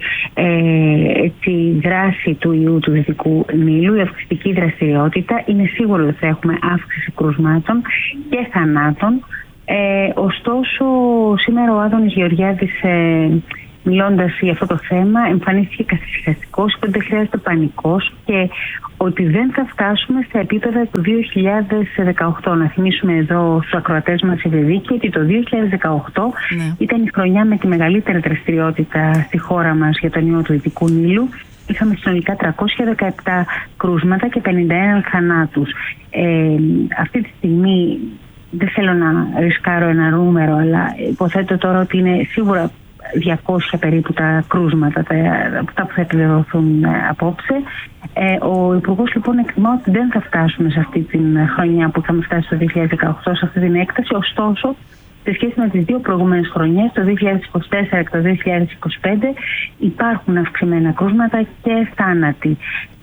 ε, έτσι, δράση του ιού του Δυτικού Νείλου, η αυξητική δραστηριότητα. Είναι σίγουρο ότι θα έχουμε αύξηση κρουσμάτων και θανάτων. Ε, ωστόσο, σήμερα ο Άδωνης Γεωργιάδης, ε, μιλώντας για αυτό το θέμα, εμφανίστηκε καθησυχαστικός, ότι δεν χρειάζεται πανικός και ότι δεν θα φτάσουμε στα επίπεδα του δύο χιλιάδες δεκαοκτώ. Να θυμίσουμε εδώ στους ακροατές μας, Ευρυδίκη, ότι το δύο χιλιάδες δεκαοκτώ ναι. ήταν η χρονιά με τη μεγαλύτερη δραστηριότητα στη χώρα μας για τον ιό του Δυτικού Νείλου. Είχαμε συνολικά τριακόσια δεκαεπτά κρούσματα και πενήντα ένα θανάτους. Ε, αυτή τη στιγμή δεν θέλω να ρισκάρω ένα νούμερο, αλλά υποθέτω τώρα ότι είναι σίγουρα διακόσια περίπου τα κρούσματα, τα, αυτά που θα επιβεβαιωθούν απόψε. Ε, ο Υπουργός λοιπόν εκτιμά ότι δεν θα φτάσουμε σε αυτή την χρονιά που είχαμε φτάσει το δύο χιλιάδες δεκαοκτώ, σε αυτή την έκταση. Ωστόσο, σε σχέση με τις δύο προηγούμενες χρονιές, το δύο χιλιάδες είκοσι τέσσερα και το δύο χιλιάδες είκοσι πέντε, υπάρχουν αυξημένα κρούσματα και θάνατοι.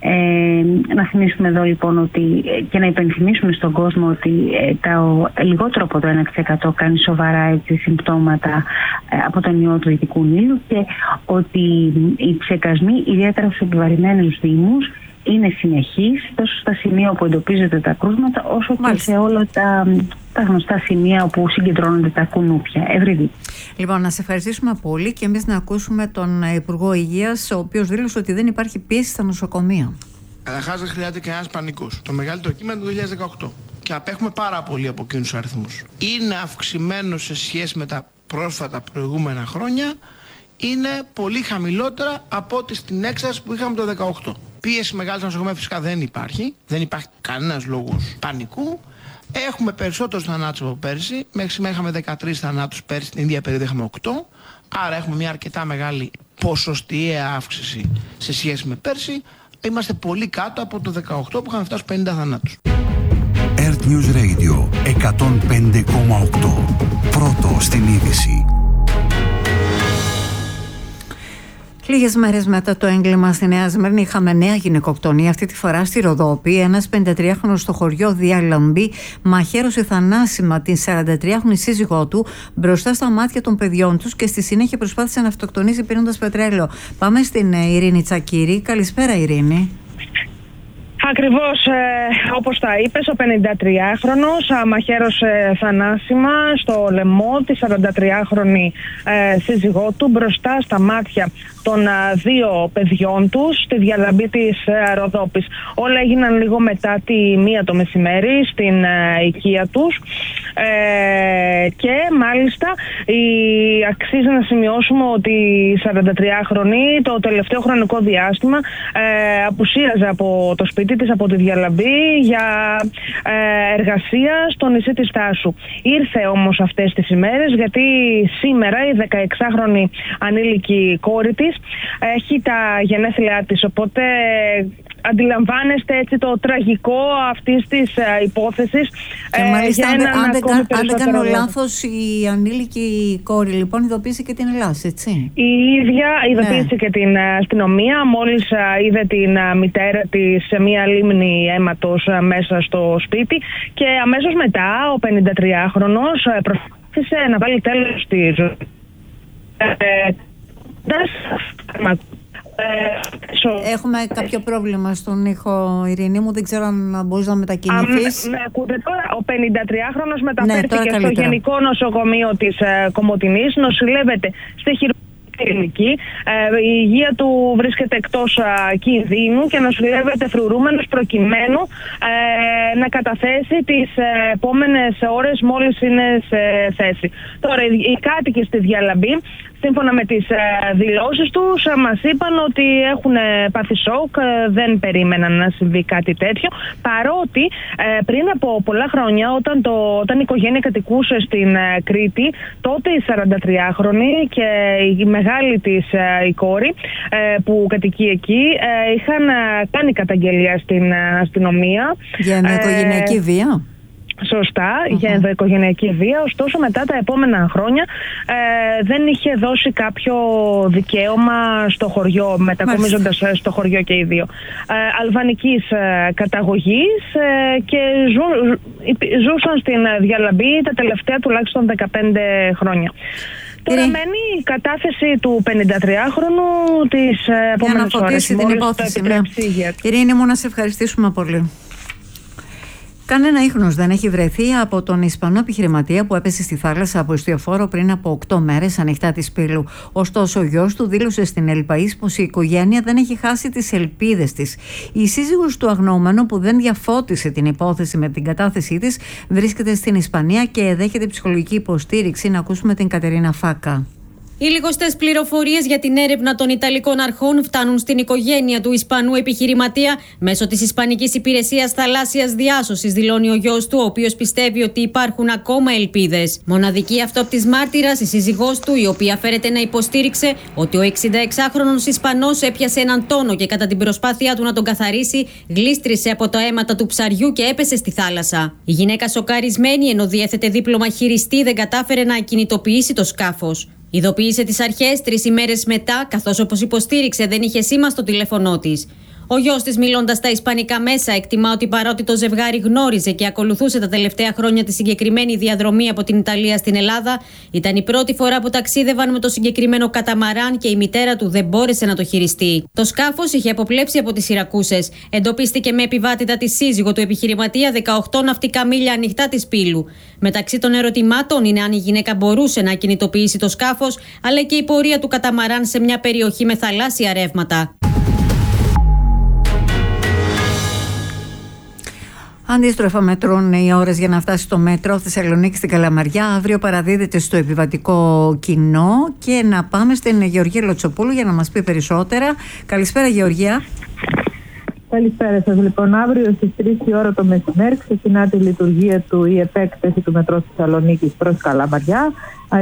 Ε, να θυμίσουμε εδώ λοιπόν ότι, και να υπενθυμίσουμε στον κόσμο ότι ε, τα, λιγότερο από το ένα τοις εκατό κάνει σοβαρά έτσι, συμπτώματα ε, από τον ιό του Δυτικού Νείλου και ότι οι ψεκασμοί, ιδιαίτερα στους επιβαρημένους δήμους, είναι συνεχής τόσο στα σημεία όπου εντοπίζονται τα κρούσματα όσο Μάλιστα. και σε όλα τα, τα γνωστά σημεία όπου συγκεντρώνονται τα κουνούπια. Ευρύδη. Λοιπόν, να σε ευχαριστήσουμε πολύ και εμείς να ακούσουμε τον Υπουργό Υγείας, ο οποίος δήλωσε ότι δεν υπάρχει πίεση στα νοσοκομεία. Καταρχάς, δεν χρειάζεται κανένας πανικός. Το μεγαλύτερο κύμα είναι το δύο χιλιάδες δεκαοκτώ. Και απέχουμε πάρα πολύ από εκείνους τους αριθμούς. Είναι αυξημένο σε σχέση με τα πρόσφατα προηγούμενα χρόνια. Είναι πολύ χαμηλότερα από ό,τι στην έκσταση που είχαμε το δύο χιλιάδες δεκαοκτώ. Πίεση μεγάλη στα νοσοκομεία φυσικά δεν υπάρχει. Δεν υπάρχει κανένας λόγος πανικού. Έχουμε περισσότερους θανάτους από πέρσι. Μέχρι σήμερα είχαμε δεκατρείς θανάτους, πέρσι την ίδια περίοδο είχαμε οκτώ. Άρα έχουμε μια αρκετά μεγάλη ποσοστιαία αύξηση σε σχέση με πέρσι. Είμαστε πολύ κάτω από το δεκαοκτώ που είχαμε φτάσει πενήντα θανάτους. Earth News Radio εκατόν πέντε κόμμα οκτώ. Πρώτο στην είδηση. Λίγες μέρες μετά το έγκλημα στη Νέα Σμύρνη είχαμε νέα γυναικοκτονία, αυτή τη φορά στη Ροδόπη. Ένας πενηντατριάχρονος στο χωριό Διαλαμπή μαχαίρωσε θανάσιμα την σαραντατριάχρονη σύζυγό του μπροστά στα μάτια των παιδιών τους και στη συνέχεια προσπάθησε να αυτοκτονήσει πίνοντας πετρέλαιο. Πάμε στην Ειρήνη Τσακύρη. Καλησπέρα, Ειρήνη. Ακριβώς ε, όπως τα είπες, ο πενηντατριάχρονος μαχαίρωσε θανάσιμα στο λαιμό τη σαραντατριάχρονη ε, σύζυγό του μπροστά στα μάτια των ε, δύο παιδιών τους στη Διαλαμπή της ε, Ροδόπης. Όλα έγιναν λίγο μετά τη μία το μεσημέρι στην ε, οικία τους ε, και μάλιστα η, αξίζει να σημειώσουμε ότι η σαραντατριάχρονη το τελευταίο χρονικό διάστημα ε, απουσίαζε από το σπίτι της, από τη Διαλαμπή, για ε, εργασία στο νησί της Τάσου. Ήρθε όμως αυτές τις ημέρες γιατί σήμερα η δεκαεξάχρονη ανήλικη κόρη της έχει τα γενέθλιά της, οπότε αντιλαμβάνεστε έτσι το τραγικό αυτής της ε, υπόθεσης. Και ε, μάλιστα αν, αν, δεν, αν δεν κάνω λάθος, η ανήλικη κόρη λοιπόν ειδοποίησε και την Ελλάδα, έτσι. Η ίδια ειδοποίησε ναι. και την αστυνομία μόλις α, είδε την α, μητέρα της σε μια λίμνη αίματος α, μέσα στο σπίτι και αμέσως μετά ο πενηντατριάχρονος α, προσπάθησε να βάλει τέλος στη ζωή. Ε, Έχουμε κάποιο πρόβλημα στον ήχο, Ειρήνη μου. Δεν ξέρω αν μπορείς να μετακινηθείς. Με ακούτε τώρα? Ο πενηντατριάχρονος μεταφέρθηκε ναι, στο Γενικό Νοσοκομείο της ε, Κομοτηνής. Νοσηλεύεται στη χειρουργική κλινική. Ε, η υγεία του βρίσκεται εκτός ε, κινδύνου και νοσηλεύεται φρουρούμενος προκειμένου ε, να καταθέσει τις ε, επόμενες ώρες μόλις είναι σε θέση. Τώρα, οι, οι κάτοικοι στη Διαλαμπή Σύμφωνα με τις ε, δηλώσεις τους, ε, μας είπαν ότι έχουν ε, πάθει σοκ, ε, δεν περίμεναν να συμβεί κάτι τέτοιο, παρότι ε, πριν από πολλά χρόνια, όταν, το, όταν η οικογένεια κατοικούσε στην ε, Κρήτη, τότε η σαραντατριάχρονη και η μεγάλη της ε, η κόρη ε, που κατοικεί εκεί ε, είχαν ε, κάνει καταγγελία στην ε, αστυνομία. Για ενδοοικογενειακή ε, βία. Σωστά, uh-huh. για ενδοοικογενειακή βία. Ωστόσο, μετά τα επόμενα χρόνια ε, δεν είχε δώσει κάποιο δικαίωμα στο χωριό, μετακομίζοντας στο χωριό και οι δύο. Ε, αλβανικής ε, καταγωγής ε, και ζου, ζούσαν στην Διαλαμπή τα τελευταία τουλάχιστον δεκαπέντε χρόνια. Τώρα μένει η κατάθεση του πενηντατριάχρονου τις επόμενες ώρες. Για να φωτίσει την υπόθεση. Ναι. Ειρήνη μου, να σε ευχαριστήσουμε πολύ. Κανένα ίχνος δεν έχει βρεθεί από τον Ισπανό επιχειρηματία που έπεσε στη θάλασσα από ιστιοφόρο πριν από οκτώ μέρες ανοιχτά της Πύλου. Ωστόσο, ο γιος του δήλωσε στην Ελπαΐς πως η οικογένεια δεν έχει χάσει τις ελπίδες της. Η σύζυγος του αγνοούμενου, που δεν διαφώτισε την υπόθεση με την κατάθεσή της, βρίσκεται στην Ισπανία και δέχεται ψυχολογική υποστήριξη. Να ακούσουμε την Κατερίνα Φάκα. Οι λιγοστές πληροφορίες για την έρευνα των Ιταλικών αρχών φτάνουν στην οικογένεια του Ισπανού επιχειρηματία μέσω της Ισπανικής Υπηρεσίας Θαλάσσιας Διάσωσης, δηλώνει ο γιος του, ο οποίος πιστεύει ότι υπάρχουν ακόμα ελπίδες. Μοναδική αυτόπτης μάρτυρας, η σύζυγός του, η οποία φέρεται να υποστήριξε ότι ο εξηνταεξάχρονος Ισπανός έπιασε έναν τόνο και κατά την προσπάθειά του να τον καθαρίσει, γλίστρισε από τα αίματα του ψαριού και έπεσε στη θάλασσα. Η γυναίκα, σοκαρισμένη ενώ διέθετε δίπλωμα χειριστή, δεν κατάφερε να ακινητοποιήσει το σκάφος. Ειδοποίησε τις αρχές τρεις ημέρες μετά, καθώς, όπως υποστήριξε, δεν είχε σήμα στο τηλέφωνό της. Ο γιος της, μιλώντας στα ισπανικά μέσα, εκτιμά ότι παρότι το ζευγάρι γνώριζε και ακολουθούσε τα τελευταία χρόνια τη συγκεκριμένη διαδρομή από την Ιταλία στην Ελλάδα, ήταν η πρώτη φορά που ταξίδευαν με το συγκεκριμένο καταμαράν και η μητέρα του δεν μπόρεσε να το χειριστεί. Το σκάφος είχε αποπλέψει από τις Σιρακούσες. Εντοπίστηκε με επιβάτητα τη σύζυγο του επιχειρηματία δεκαοκτώ ναυτικά μίλια ανοιχτά της Πύλου. Μεταξύ των ερωτημάτων είναι αν η γυναίκα μπορούσε να κινητοποιήσει το σκάφος, αλλά και η πορεία του καταμαράν σε μια περιοχή με θαλάσσια ρεύματα. Αντίστροφα μετρούν οι ώρες για να φτάσει στο μέτρο Θεσσαλονίκη στην Καλαμαριά. Αύριο παραδίδεται στο επιβατικό κοινό. Και να πάμε στην Γεωργία Λοτσοπούλου για να μας πει περισσότερα. Καλησπέρα, Γεωργία. Καλησπέρα σας. Λοιπόν, αύριο στις τρεις η ώρα το μεσημέρι ξεκινά τη λειτουργία του η επέκταση του μετρό Θεσσαλονίκης προς Καλαμαριά.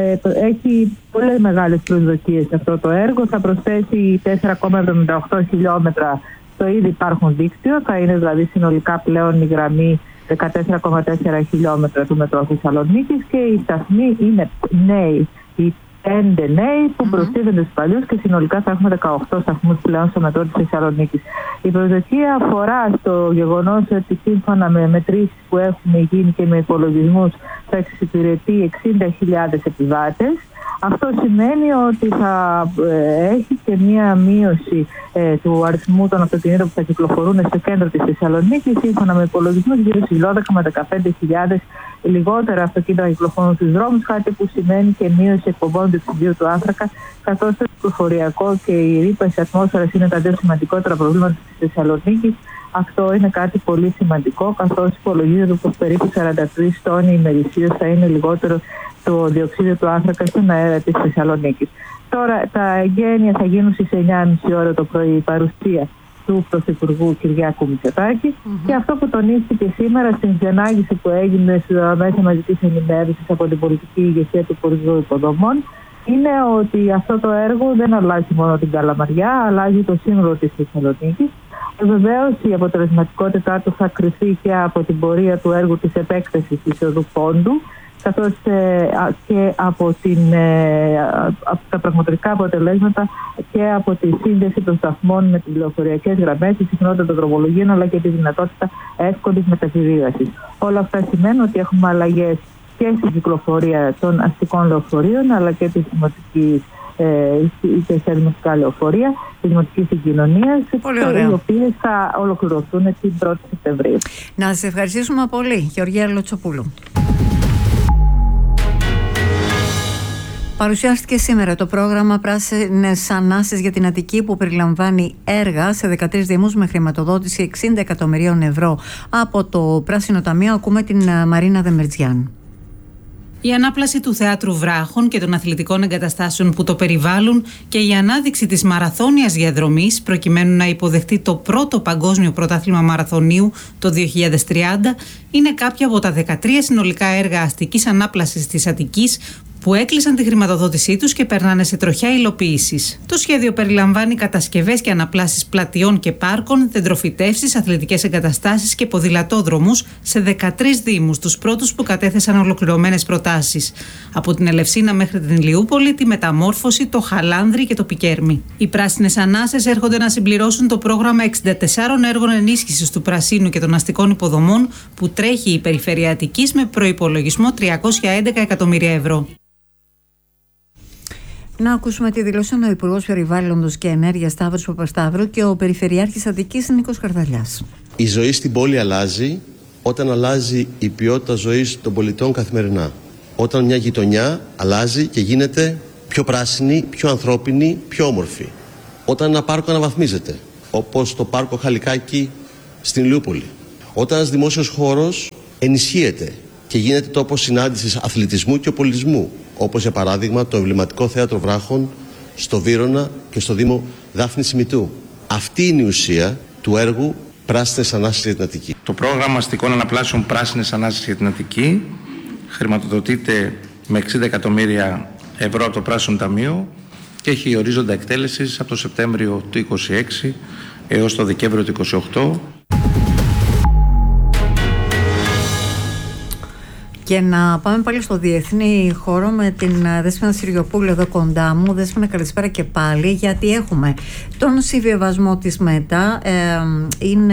Έχει πολλές μεγάλες προσδοκίες αυτό το έργο. Θα προσθέσει τέσσερα κόμμα εβδομήντα οκτώ χιλιόμετρα στο ήδη υπάρχον δίκτυο. Θα είναι δηλαδή συνολικά πλέον η γραμμή δεκατέσσερα κόμμα τέσσερα χιλιόμετρα του μετρό Θεσσαλονίκης και οι σταθμοί είναι νέοι. Οι πέντε νέοι που mm-hmm. προστίθενται στους παλιούς και συνολικά θα έχουμε δεκαοκτώ σταθμούς πλέον στο μετρό της Θεσσαλονίκης. Η προσδοκία αφορά στο γεγονός ότι σύμφωνα με μετρήσεις που έχουν γίνει και με υπολογισμούς θα εξυπηρετεί εξήντα χιλιάδες επιβάτες. Αυτό σημαίνει ότι θα ε, έχει και μία μείωση ε, του αριθμού των αυτοκινήτων που θα κυκλοφορούν στο κέντρο της Θεσσαλονίκης. Σύμφωνα με υπολογισμούς, γύρω στις δώδεκα με δεκαπέντε χιλιάδες λιγότερα αυτοκίνητα θα κυκλοφορούν στους δρόμους, κάτι που σημαίνει και μείωση εκπομπών διοξιδίου του άνθρακα, καθώς το κυκλοφοριακό και η ρήπανση ατμόσφαιρας είναι τα δύο σημαντικότερα προβλήματα της Θεσσαλονίκης. Αυτό είναι κάτι πολύ σημαντικό, καθώς υπολογίζεται πως περίπου σαράντα τρεις τόνοι ημερησίως θα είναι λιγότερο το διοξείδιο του άνθρακα στον αέρα της Θεσσαλονίκης. Τώρα τα εγγένεια θα γίνουν στις εννιά και μισή ώρα το πρωί, η παρουσία του Πρωθυπουργού Κυριάκου Μητσοτάκη. Mm-hmm. Και αυτό που τονίστηκε σήμερα στην διανάγηση που έγινε στα μέσα μαζικής ενημέρωσης από την πολιτική ηγεσία του Υπουργείου Υποδομών είναι ότι αυτό το έργο δεν αλλάζει μόνο την Καλαμαριά, αλλάζει το σύνολο της Θεσσαλονίκης. Βεβαίως η αποτελεσματικότητά του θα κριθεί και από την πορεία του έργου της επέκτασης της οδού Πόντου, καθώς ε, και από, την, ε, από τα πραγματικά αποτελέσματα και από τη σύνδεση των σταθμών με τις λεωφορειακές γραμμές, τη συχνότητα των δρομολογίων αλλά και τη δυνατότητα εύκολης μεταβιβίβασης. Όλα αυτά σημαίνουν ότι έχουμε αλλαγές και στην κυκλοφορία των αστικών λεωφορείων αλλά και της δημοτικής και στα δημοτικά λεωφορεία, τη δημοτική συγκοινωνία, οι οποίες θα ολοκληρωθούν την πρώτη Σεπτεμβρίου. Να σας ευχαριστήσουμε πολύ, Γεωργία Λοτσοπούλου. Παρουσιάστηκε σήμερα το πρόγραμμα Πράσινες Ανάσες για την Αττική, που περιλαμβάνει έργα σε δεκατρείς δήμους με χρηματοδότηση εξήντα εκατομμυρίων ευρώ από το Πράσινο Ταμείο. Ακούμε την Μαρίνα Δεμερτζιάν. Η ανάπλαση του Θεάτρου Βράχων και των αθλητικών εγκαταστάσεων που το περιβάλλουν και η ανάδειξη της μαραθώνιας διαδρομής προκειμένου να υποδεχτεί το πρώτο παγκόσμιο πρωτάθλημα μαραθωνίου το δύο χιλιάδες τριάντα είναι κάποια από τα δεκατρία συνολικά έργα αστικής ανάπλασης της Αττικής που έκλεισαν τη χρηματοδότησή τους και περνάνε σε τροχιά υλοποίησης. Το σχέδιο περιλαμβάνει κατασκευές και αναπλάσεις πλατιών και πάρκων, δεντροφυτεύσεις, αθλητικές εγκαταστάσεις και ποδηλατόδρομους σε δεκατρείς δήμους, τους πρώτους που κατέθεσαν ολοκληρωμένες προτάσεις. Από την Ελευσίνα μέχρι την Ηλιούπολη, τη Μεταμόρφωση, το Χαλάνδρι και το Πικέρμι. Οι πράσινες ανάσες έρχονται να συμπληρώσουν το πρόγραμμα εξήντα τεσσάρων έργων ενίσχυσης του πρασίνου και των αστικών υποδομών που τρέχει η Περιφέρεια Αττικής με προϋπολογισμό τριακόσια έντεκα εκατομμύρια ευρώ. Να ακούσουμε τη δηλώση ο Υπουργός Περιβάλλοντος και Ενέργειας Σταύρος Παπασταύρου και ο Περιφερειάρχης Αττικής Νίκος Καρδαλιάς. Η ζωή στην πόλη αλλάζει όταν αλλάζει η ποιότητα ζωής των πολιτών καθημερινά. Όταν μια γειτονιά αλλάζει και γίνεται πιο πράσινη, πιο ανθρώπινη, πιο όμορφη. Όταν ένα πάρκο αναβαθμίζεται, όπως το πάρκο Χαλικάκη στην Ηλιούπολη. Όταν ένας δημόσιος χώρος ενισχύεται και γίνεται τόπος συνάντησης αθλητισμού και πολιτισμού, όπως για παράδειγμα το εμβληματικό Θέατρο Βράχων στο Βύρωνα και στο Δήμο Δάφνης Ημιτού. Αυτή είναι η ουσία του έργου Πράσινες Ανάσεις για την Αττική. Το πρόγραμμα αστικών αναπλάσεων Πράσινες Ανάσεις για την Αττική χρηματοδοτείται με εξήντα εκατομμύρια ευρώ από το Πράσινο Ταμείο και έχει ορίζοντα εκτέλεσης από το Σεπτέμβριο του είκοσι έξι έως το Δεκέμβριο του είκοσι οκτώ. Και να πάμε πάλι στο διεθνή χώρο με την Δέσποινα Συριοπούλου εδώ κοντά μου. Δέσποινα, καλησπέρα και πάλι, γιατί έχουμε τον συμβιβασμό της ΜΕΤΑ. Ε, είναι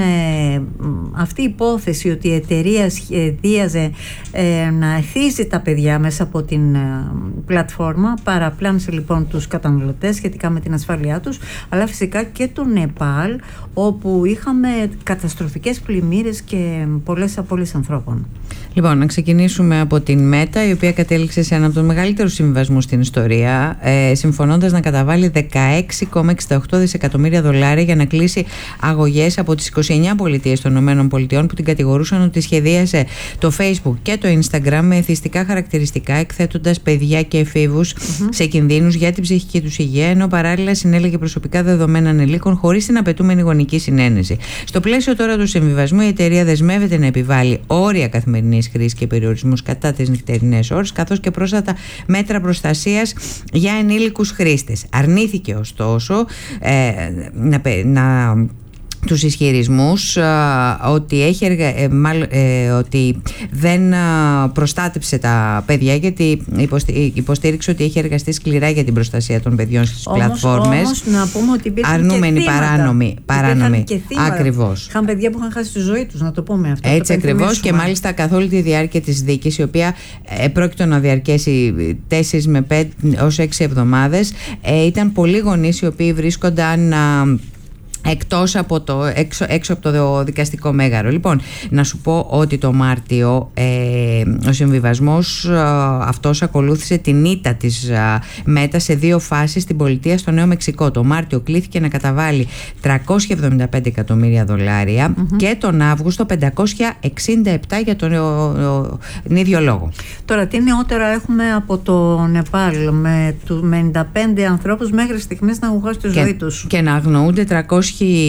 αυτή η υπόθεση ότι η εταιρεία σχεδίαζε ε, να εθίζει τα παιδιά μέσα από την ε, πλατφόρμα. Παραπλάνησε λοιπόν τους καταναλωτές σχετικά με την ασφάλειά τους, αλλά φυσικά και το Νεπάλ, όπου είχαμε καταστροφικές πλημμύρες και πολλές απώλειες ανθρώπων. Λοιπόν, να ξεκινήσουμε από την ΜΕΤΑ, η οποία κατέληξε σε έναν από τους μεγαλύτερους συμβιβασμούς στην ιστορία, ε, συμφωνώντας να καταβάλει δεκαέξι κόμμα εξήντα οκτώ δισεκατομμύρια δολάρια για να κλείσει αγωγές από τις είκοσι εννέα πολιτείες των ΗΠΑ που την κατηγορούσαν ότι σχεδίασε το Facebook και το Instagram με εθιστικά χαρακτηριστικά, εκθέτοντας παιδιά και εφήβους mm-hmm. σε κινδύνους για την ψυχική τους υγεία, ενώ παράλληλα συνέλεγε προσωπικά δεδομένα ανηλίκων χωρίς την απαιτούμενη γονική συνένεση. Στο πλαίσιο τώρα του συμβιβασμού, η εταιρεία δεσμεύεται να επιβάλλει όρια καθημερινής χρήσης και περιορισμούς κατά τις νυχτερινές ώρες, καθώς και πρόσθετα μέτρα προστασίας για ενήλικους χρήστες. Αρνήθηκε ωστόσο ε, να, να τους ισχυρισμούς α, ότι, έχει εργα... ε, μάλλον, ε, ότι δεν α, προστάτεψε τα παιδιά, γιατί υποστη... υποστήριξε ότι έχει εργαστεί σκληρά για την προστασία των παιδιών στις όμως, πλατφόρμες. Όμως να πούμε ότι υπήρχαν αρνούμενη και παράνομη, παράνομη. Ακριβώς. Είχαν παιδιά που είχαν χάσει τη ζωή τους, να το πούμε αυτό. Έτσι ακριβώς, και μάλιστα καθ' όλη τη διάρκεια της δίκης, η οποία ε, πρόκειται να διαρκέσει τέσσερις με πέντε έως έξι εβδομάδες, ε, ήταν πολλοί γονείς οι οποίοι βρίσκονταν α, εκτός από το, έξω, έξω από το δικαστικό μέγαρο. Λοιπόν, να σου πω ότι το Μάρτιο ε, ο συμβιβασμός ε, αυτός ακολούθησε την ήττα της ε, ΜΕΤΑ σε δύο φάσεις στην πολιτεία στο Νέο Μεξικό. Το Μάρτιο κλήθηκε να καταβάλει τριακόσια εβδομήντα πέντε εκατομμύρια δολάρια mm-hmm. και τον Αύγουστο πεντακόσια εξήντα επτά για τον, ο, ο, τον ίδιο λόγο. Τώρα, τι νεότερα έχουμε από το Νεπάλ με, του, με ενενήντα πέντε ανθρώπους μέχρι στιγμής να έχουν χάσει τη ζωή τους. Και να αγνοούνται τριακόσιοι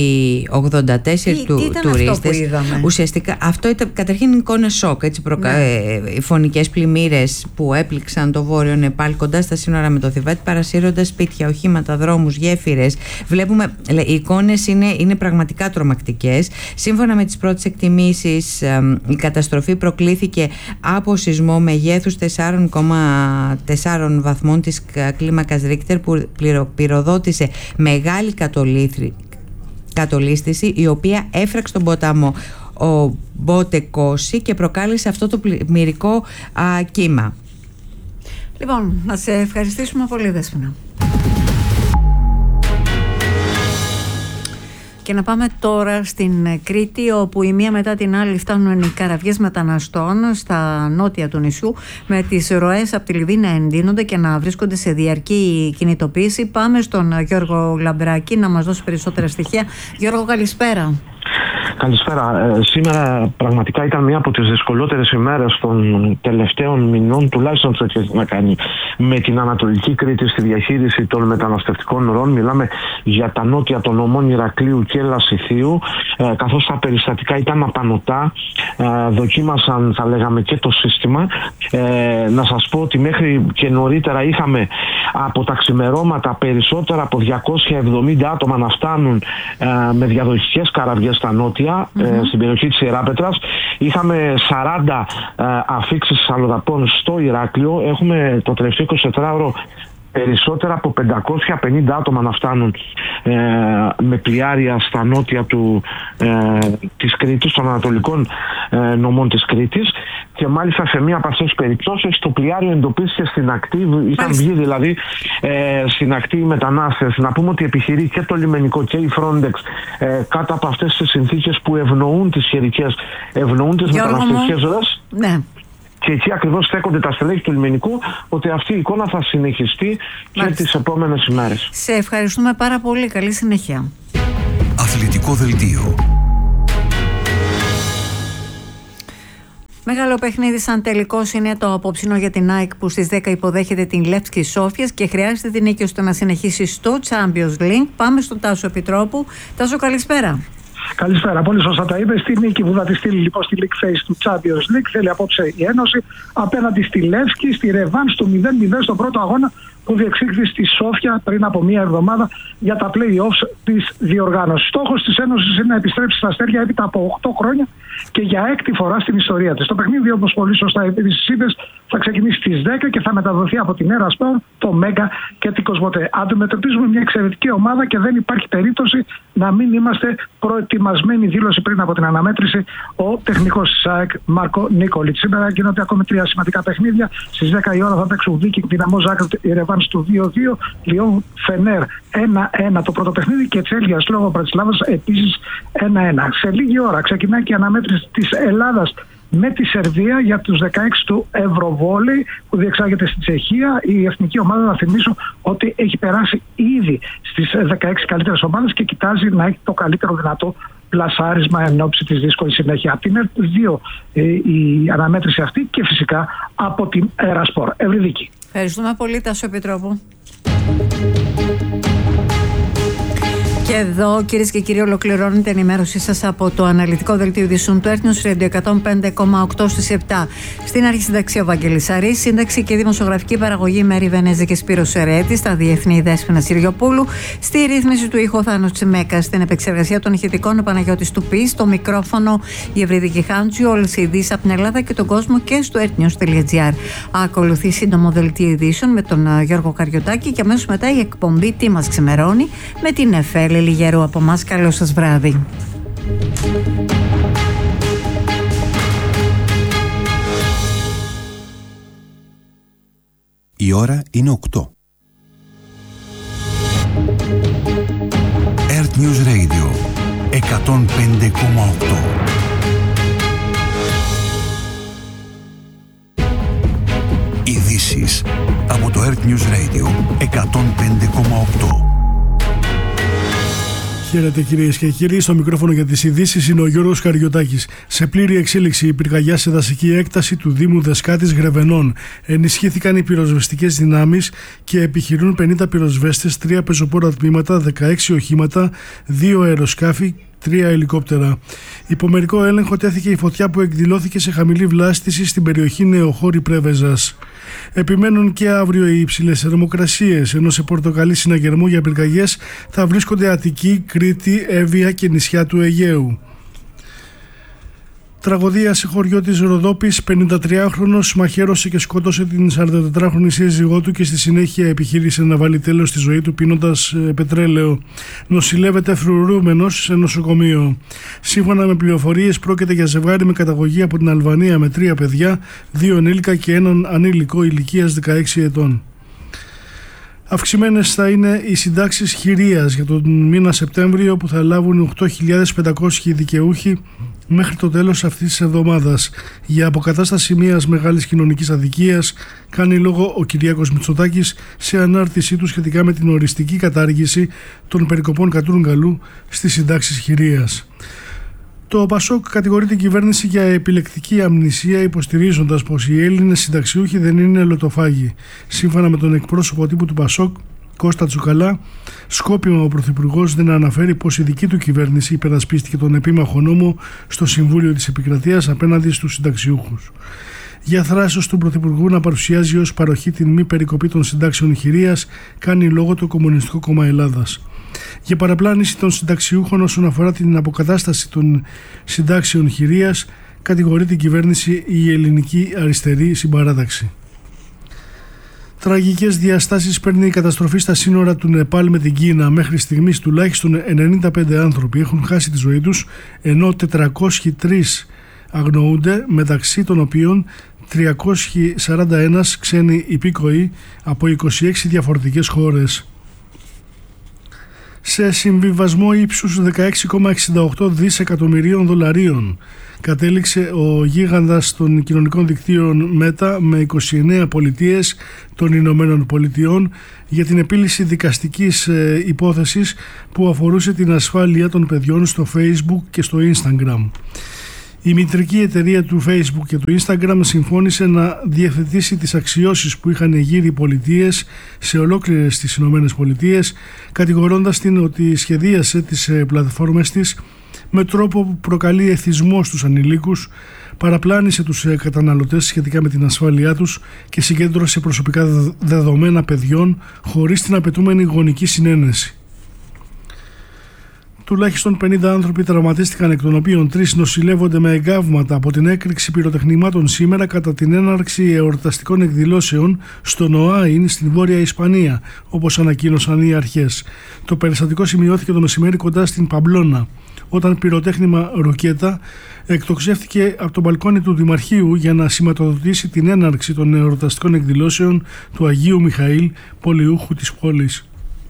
ογδόντα τέσσερις τι, του, τι ήταν τουρίστες. Αυτό που είδαμε? Ουσιαστικά αυτό ήταν καταρχήν εικόνες σοκ, έτσι, προκα... ναι. ε, οι φωνικές πλημμύρες που έπληξαν το βόρειο Νεπάλ κοντά στα σύνορα με το Θιβέτ, παρασύροντας σπίτια, οχήματα, δρόμους, γέφυρες. Βλέπουμε, οι εικόνες είναι, είναι πραγματικά τρομακτικές. Σύμφωνα με τις πρώτες εκτιμήσεις, ε, η καταστροφή προκλήθηκε από σεισμό μεγέθους τέσσερα κόμμα τέσσερα βαθμών της κλίμακας Ρίχτερ που πυροδότησε μεγάλη κατολήθρη κατολίσθηση, η οποία έφραξε τον ποταμό ο Μποτεκόση και προκάλεσε αυτό το πλημμυρικό α, κύμα. Λοιπόν, να σε ευχαριστήσουμε πολύ, Δέσποινα. Και να πάμε τώρα στην Κρήτη, όπου η μία μετά την άλλη φτάνουν οι καραβιές μεταναστών στα νότια του νησιού, με τις ροές από τη Λιβύη να εντείνονται και να βρίσκονται σε διαρκή κινητοποίηση. Πάμε στον Γιώργο Λαμπράκη να μας δώσει περισσότερα στοιχεία. Γιώργο, καλησπέρα. Καλησπέρα. Ε, σήμερα πραγματικά ήταν μία από τις δυσκολότερες ημέρες των τελευταίων μηνών, τουλάχιστον σε ό,τι να κάνει με την Ανατολική Κρήτη στη διαχείριση των μεταναστευτικών ροών. Μιλάμε για τα νότια των νομών Ηρακλείου και Λασιθίου, ε, καθώς τα περιστατικά ήταν απανωτά, ε, δοκίμασαν, θα λέγαμε, και το σύστημα. Ε, να σας πω ότι μέχρι και νωρίτερα είχαμε από τα ξημερώματα περισσότερα από διακόσια εβδομήντα άτομα να φτάνουν ε, με διαδοχικές καραβιές στα νότια, mm-hmm. ε, στην περιοχή της Ιεράπετρας. Είχαμε σαράντα ε, αφίξεις αλλοδαπών στο Ηράκλειο. Έχουμε το τελευταίο εικοσιτετράωρο περισσότερα από πεντακόσια πενήντα άτομα να φτάνουν ε, με πλοιάρια στα νότια του, ε, της Κρήτης, των ανατολικών ε, νομών της Κρήτης, και μάλιστα σε μία από αυτές τις περιπτώσεις το πλοιάριο εντοπίστηκε στην ακτή, είχαν βγει δηλαδή ε, στην ακτή οι μετανάστες. Να πούμε ότι επιχειρεί και το λιμενικό και η Frontex ε, κάτω από αυτές τις συνθήκες που ευνοούν τις χερικές, ευνοούν τις μεταναστευτικές ροές. Ναι. Και εκεί ακριβώς στέκονται τα στελέχη του λιμενικού, ότι αυτή η εικόνα θα συνεχιστεί και Μάλιστα. τις επόμενες ημέρες. Σε ευχαριστούμε πάρα πολύ. Καλή συνέχεια. Αθλητικό δελτίο. Μεγάλο παιχνίδι σαν τελικός είναι το απόψινο για την ΑΕΚ, που στις δέκα υποδέχεται την Λεύσκη Σόφιας και χρειάζεται την νίκη ώστε να συνεχίσει στο Champions League. Πάμε στον Τάσο Επιτρόπου. Τάσο, καλησπέρα. Καλησπέρα, πολύ σωστά τα είπε. Στη νίκη που θα τη στείλει λοιπόν στη League Phase του Champions League θέλει απόψε η Ένωση απέναντι στη Λεύσκη, στη ρεβάνς του μηδέν μηδέν στον πρώτο αγώνα που διεξήχθη στη Σόφια πριν από μία εβδομάδα για τα play-offs της διοργάνωσης. Στόχος της Ένωσης είναι να επιστρέψει στα αστέρια έπειτα από οκτώ χρόνια και για έκτη φορά στην ιστορία της. Το παιχνίδι, όπως πολύ σωστά επίσης είπες, θα ξεκινήσει στις δέκα και θα μεταδοθεί από την Έρα Σπορ, το Μέγκα και την Κοσμοτέ. Αντιμετωπίζουμε μια εξαιρετική ομάδα και δεν υπάρχει περίπτωση να μην είμαστε προετοιμασμένοι, δήλωση πριν από την αναμέτρηση ο τεχνικός της ΑΕΚ Μάρκο Νίκολιτς. Σήμερα γίνονται ακόμη τρία σημαντικά παιχνίδια. Στις δέκα η ώρα θα παίξουν Βίκινγκ Δυναμό Ζάγκρεπ, η ρεβάνς του δύο δύο, Λιόν Φενέρ ένα ένα το πρώτο παιχνίδι και Τσέλια Λόγο Μπρατισλάβας επίσης ένα ένα. Σε λίγη ώρα ξεκινάει και η αναμέτρηση της Ελλάδας με τη Σερβία για τους δεκαέξι του Ευρωβόλεϊ που διεξάγεται στη Τσεχία. Η εθνική ομάδα, να θυμίσω, ότι έχει περάσει ήδη στις δεκαέξι καλύτερες ομάδες και κοιτάζει να έχει το καλύτερο δυνατό πλασάρισμα εν ώψη της δύσκολης συνέχεια. Από την δύο ε, η αναμέτρηση αυτή και φυσικά από την Ερασπορ. Ευρυδίκη. Ευχαριστούμε πολύ, Τάσο Επιτρόπου. Και εδώ, κυρίες και κύριοι, ολοκληρώνεται την ενημέρωσή σας από το αναλυτικό δελτίο ειδήσεων του Earth News Radio εκατόν πέντε κόμμα οκτώ στις επτά. Στην αρχή συνταξία ο Βαγγέλης Αρής, σύνταξη και δημοσιογραφική παραγωγή Μέρη Βενέζη και Σπύρος Σερέτη, στα διεθνή Δέσποινα Συριοπούλου, στη ρύθμιση του ήχου Θάνος Τσιμέκα, στην επεξεργασία των ηχητικών ο Παναγιώτης Τουπής, στο μικρόφωνο η Ευρυδική Χάντζου, όλες οι ειδήσεις από την Ελλάδα και τον κόσμο και στο earthnews.gr. Ακολουθεί σύντομο δελτίο ειδήσεων με τον Γιώργο Καριωτάκη και αμέσως μετά η εκπομπή Τι μας ξημερώνει με την ΕΦΕΛ. Λιγερού από μας. Καλό σας βράδυ. Η ώρα είναι οκτώ. Earth News Radio εκατόν πέντε κόμμα οκτώ. Ειδήσεις από το Earth News Radio εκατόν πέντε κόμμα οκτώ. Χαίρετε κυρίες και κύριοι, στο μικρόφωνο για τις ειδήσεις είναι ο Γιώργος Καριωτάκης. Σε πλήρη εξέλιξη η πυρκαγιά σε δασική έκταση του Δήμου Δεσκάτης Γρεβενών. Ενισχύθηκαν οι πυροσβεστικές δυνάμεις και επιχειρούν πενήντα πυροσβέστες, τρία πεζοπόρα τμήματα, δεκαέξι οχήματα, δύο αεροσκάφη, τρία ελικόπτερα. Υπό μερικό έλεγχο τέθηκε η φωτιά που εκδηλώθηκε σε χαμηλή βλάστηση στην περιοχή Νεοχώρη Πρέβεζας. Επιμένουν και αύριο οι υψηλές θερμοκρασίες, ενώ σε πορτοκαλί συναγερμό για πυρκαγιές θα βρίσκονται Αττική, Κρήτη, Εύβοια και νησιά του Αιγαίου. Τραγωδία σε χωριό της Ροδόπης, πενηντατριάχρονος μαχαίρωσε και σκότωσε την σαραντατετράχρονη σύζυγό του και στη συνέχεια επιχείρησε να βάλει τέλος στη ζωή του πίνοντας πετρέλαιο. Νοσηλεύεται φρουρούμενος σε νοσοκομείο. Σύμφωνα με πληροφορίες πρόκειται για ζευγάρι με καταγωγή από την Αλβανία με τρία παιδιά, δύο ενήλικα και έναν ανήλικο ηλικίας δεκαέξι ετών. Αυξημένες θα είναι οι συντάξεις χειρίας για τον μήνα Σεπτέμβριο που θα λάβουν οκτώ χιλιάδες πεντακόσιοι δικαιούχοι μέχρι το τέλος αυτής της εβδομάδας. Για αποκατάσταση μιας μεγάλης κοινωνικής αδικίας κάνει λόγο ο Κυριάκος Μητσοτάκης σε ανάρτησή του σχετικά με την οριστική κατάργηση των περικοπών κατρούγκαλου στις συντάξεις χειρίας. Το ΠΑΣΟΚ κατηγορεί την κυβέρνηση για επιλεκτική αμνησία, υποστηρίζοντας πως οι Έλληνες συνταξιούχοι δεν είναι λοτοφάγοι. Σύμφωνα με τον εκπρόσωπο τύπου του ΠΑΣΟΚ, Κώστα Τσουκαλά, σκόπιμα ο Πρωθυπουργός δεν αναφέρει πως η δική του κυβέρνηση υπερασπίστηκε τον επίμαχο νόμο στο Συμβούλιο της Επικρατείας απέναντι στους συνταξιούχους. Για θράσος του Πρωθυπουργού να παρουσιάζει ως παροχή την μη περικοπή των συντάξεων χειρίας, κάνει λόγο το Κομμουνιστικό Κόμμα Ελλάδας. Για παραπλάνηση των συνταξιούχων όσον αφορά την αποκατάσταση των συντάξεων χειρίας, κατηγορεί την κυβέρνηση η Ελληνική Αριστερή Συμπαράταξη. Τραγικές διαστάσεις παίρνει η καταστροφή στα σύνορα του Νεπάλ με την Κίνα. Μέχρι στιγμής τουλάχιστον ενενήντα πέντε άνθρωποι έχουν χάσει τη ζωή τους, ενώ τετρακόσιοι τρεις αγνοούνται, μεταξύ των οποίων τριακόσιοι σαράντα ένα ξένοι υπήκοοι από είκοσι έξι διαφορετικές χώρες. Σε συμβιβασμό ύψους δεκαέξι κόμμα εξήντα οκτώ δισεκατομμυρίων δολαρίων κατέληξε ο γίγαντας των κοινωνικών δικτύων Meta με είκοσι εννέα πολιτείες των Ηνωμένων Πολιτειών για την επίλυση δικαστικής ε, υπόθεσης που αφορούσε την ασφάλεια των παιδιών στο Facebook και στο Instagram. Η μητρική εταιρεία του Facebook και του Instagram συμφώνησε να διευθετήσει τις αξιώσεις που είχαν γύρει οι πολιτείες σε ολόκληρες τις Ηνωμένες Πολιτείες, κατηγορώντας την ότι σχεδίασε τις πλατφόρμες της με τρόπο που προκαλεί εθισμό στους ανηλίκους, παραπλάνησε τους καταναλωτές σχετικά με την ασφάλειά τους και συγκέντρωσε προσωπικά δεδομένα παιδιών χωρίς την απαιτούμενη γονική συνένεση. Τουλάχιστον πενήντα άνθρωποι τραυματίστηκαν, εκ των οποίων τρεις νοσηλεύονται με εγκάβματα από την έκρηξη πυροτεχνημάτων σήμερα κατά την έναρξη εορταστικών εκδηλώσεων στον Οάιν στην Βόρεια Ισπανία, όπως ανακοίνωσαν οι αρχές. Το περιστατικό σημειώθηκε το μεσημέρι κοντά στην Παμπλώνα, όταν πυροτέχνημα ρουκέτα εκτοξεύτηκε από το μπαλκόνι του Δημαρχείου για να σηματοδοτήσει την έναρξη των εορταστικών εκδηλώσεων του Αγίου Μιχαήλ, πολιούχου της πόλης.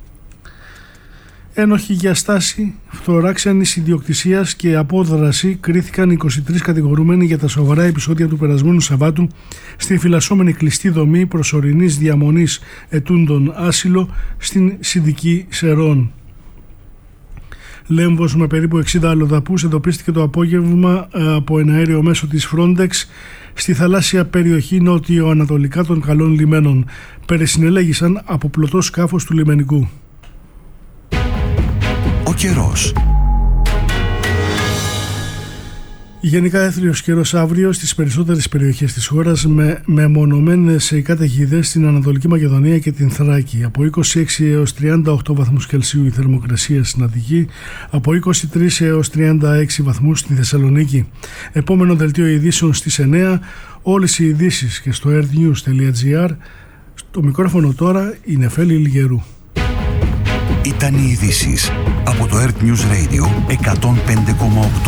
Ένοχοι για στάση, φθορά ξένης ιδιοκτησίας και απόδραση κρίθηκαν είκοσι τρεις κατηγορούμενοι για τα σοβαρά επεισόδια του περασμένου Σαββάτου στην φυλασσόμενη κλειστή δομή προσωρινής διαμονής ετούντων άσυλο στην Συνδική Σερών. Λέμβος με περίπου εξήντα αλλοδαπούς εντοπίστηκε το απόγευμα από ένα αέριο μέσο της Frontex στη θαλάσσια περιοχή νότιο-ανατολικά των Καλών Λιμένων. Περισυνελέγησαν από πλωτό σκάφος του λιμενικού. Ο καιρός. Γενικά έθριος καιρός αύριο στις περισσότερες περιοχές της χώρας με μεμονωμένες καταιγίδες στην Ανατολική Μακεδονία και την Θράκη. Από είκοσι έξι έως τριάντα οκτώ βαθμούς Κελσίου η θερμοκρασία στην Αττική, από είκοσι τρεις έως τριάντα έξι βαθμούς στη Θεσσαλονίκη. Επόμενο δελτίο ειδήσεων στις εννέα. Όλες οι ειδήσεις και στο earthnews τελεία gr. Το μικρόφωνο τώρα είναι Νεφέλη Λιγερού. Ήταν οι ειδήσεις από το Earth News Radio εκατόν πέντε κόμμα οκτώ.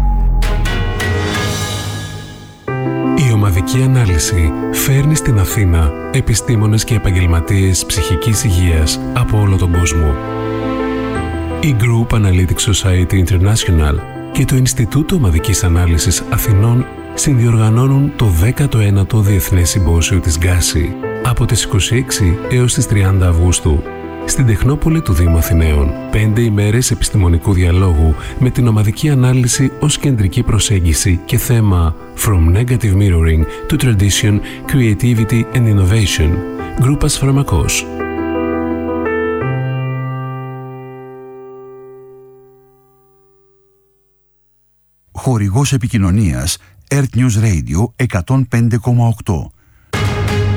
Η ομαδική ανάλυση φέρνει στην Αθήνα επιστήμονες και επαγγελματίες ψυχικής υγείας από όλο τον κόσμο. Η Group Analytics Society International και το Ινστιτούτο Ομαδικής Ανάλυσης Αθηνών συνδιοργανώνουν το δέκατο ένατο Διεθνές Συμπόσιο της Γκάση από τις είκοσι έξι έως τις τριάντα Αυγούστου στην Τεχνόπολη του Δήμου Αθηναίων. Πέντε ημέρες επιστημονικού διαλόγου με την ομαδική ανάλυση ως κεντρική προσέγγιση και θέμα From Negative Mirroring to Tradition, Creativity and Innovation. Γκρούπας Φαρμακός. Χορηγός επικοινωνίας Earth News Radio εκατόν πέντε κόμμα οκτώ.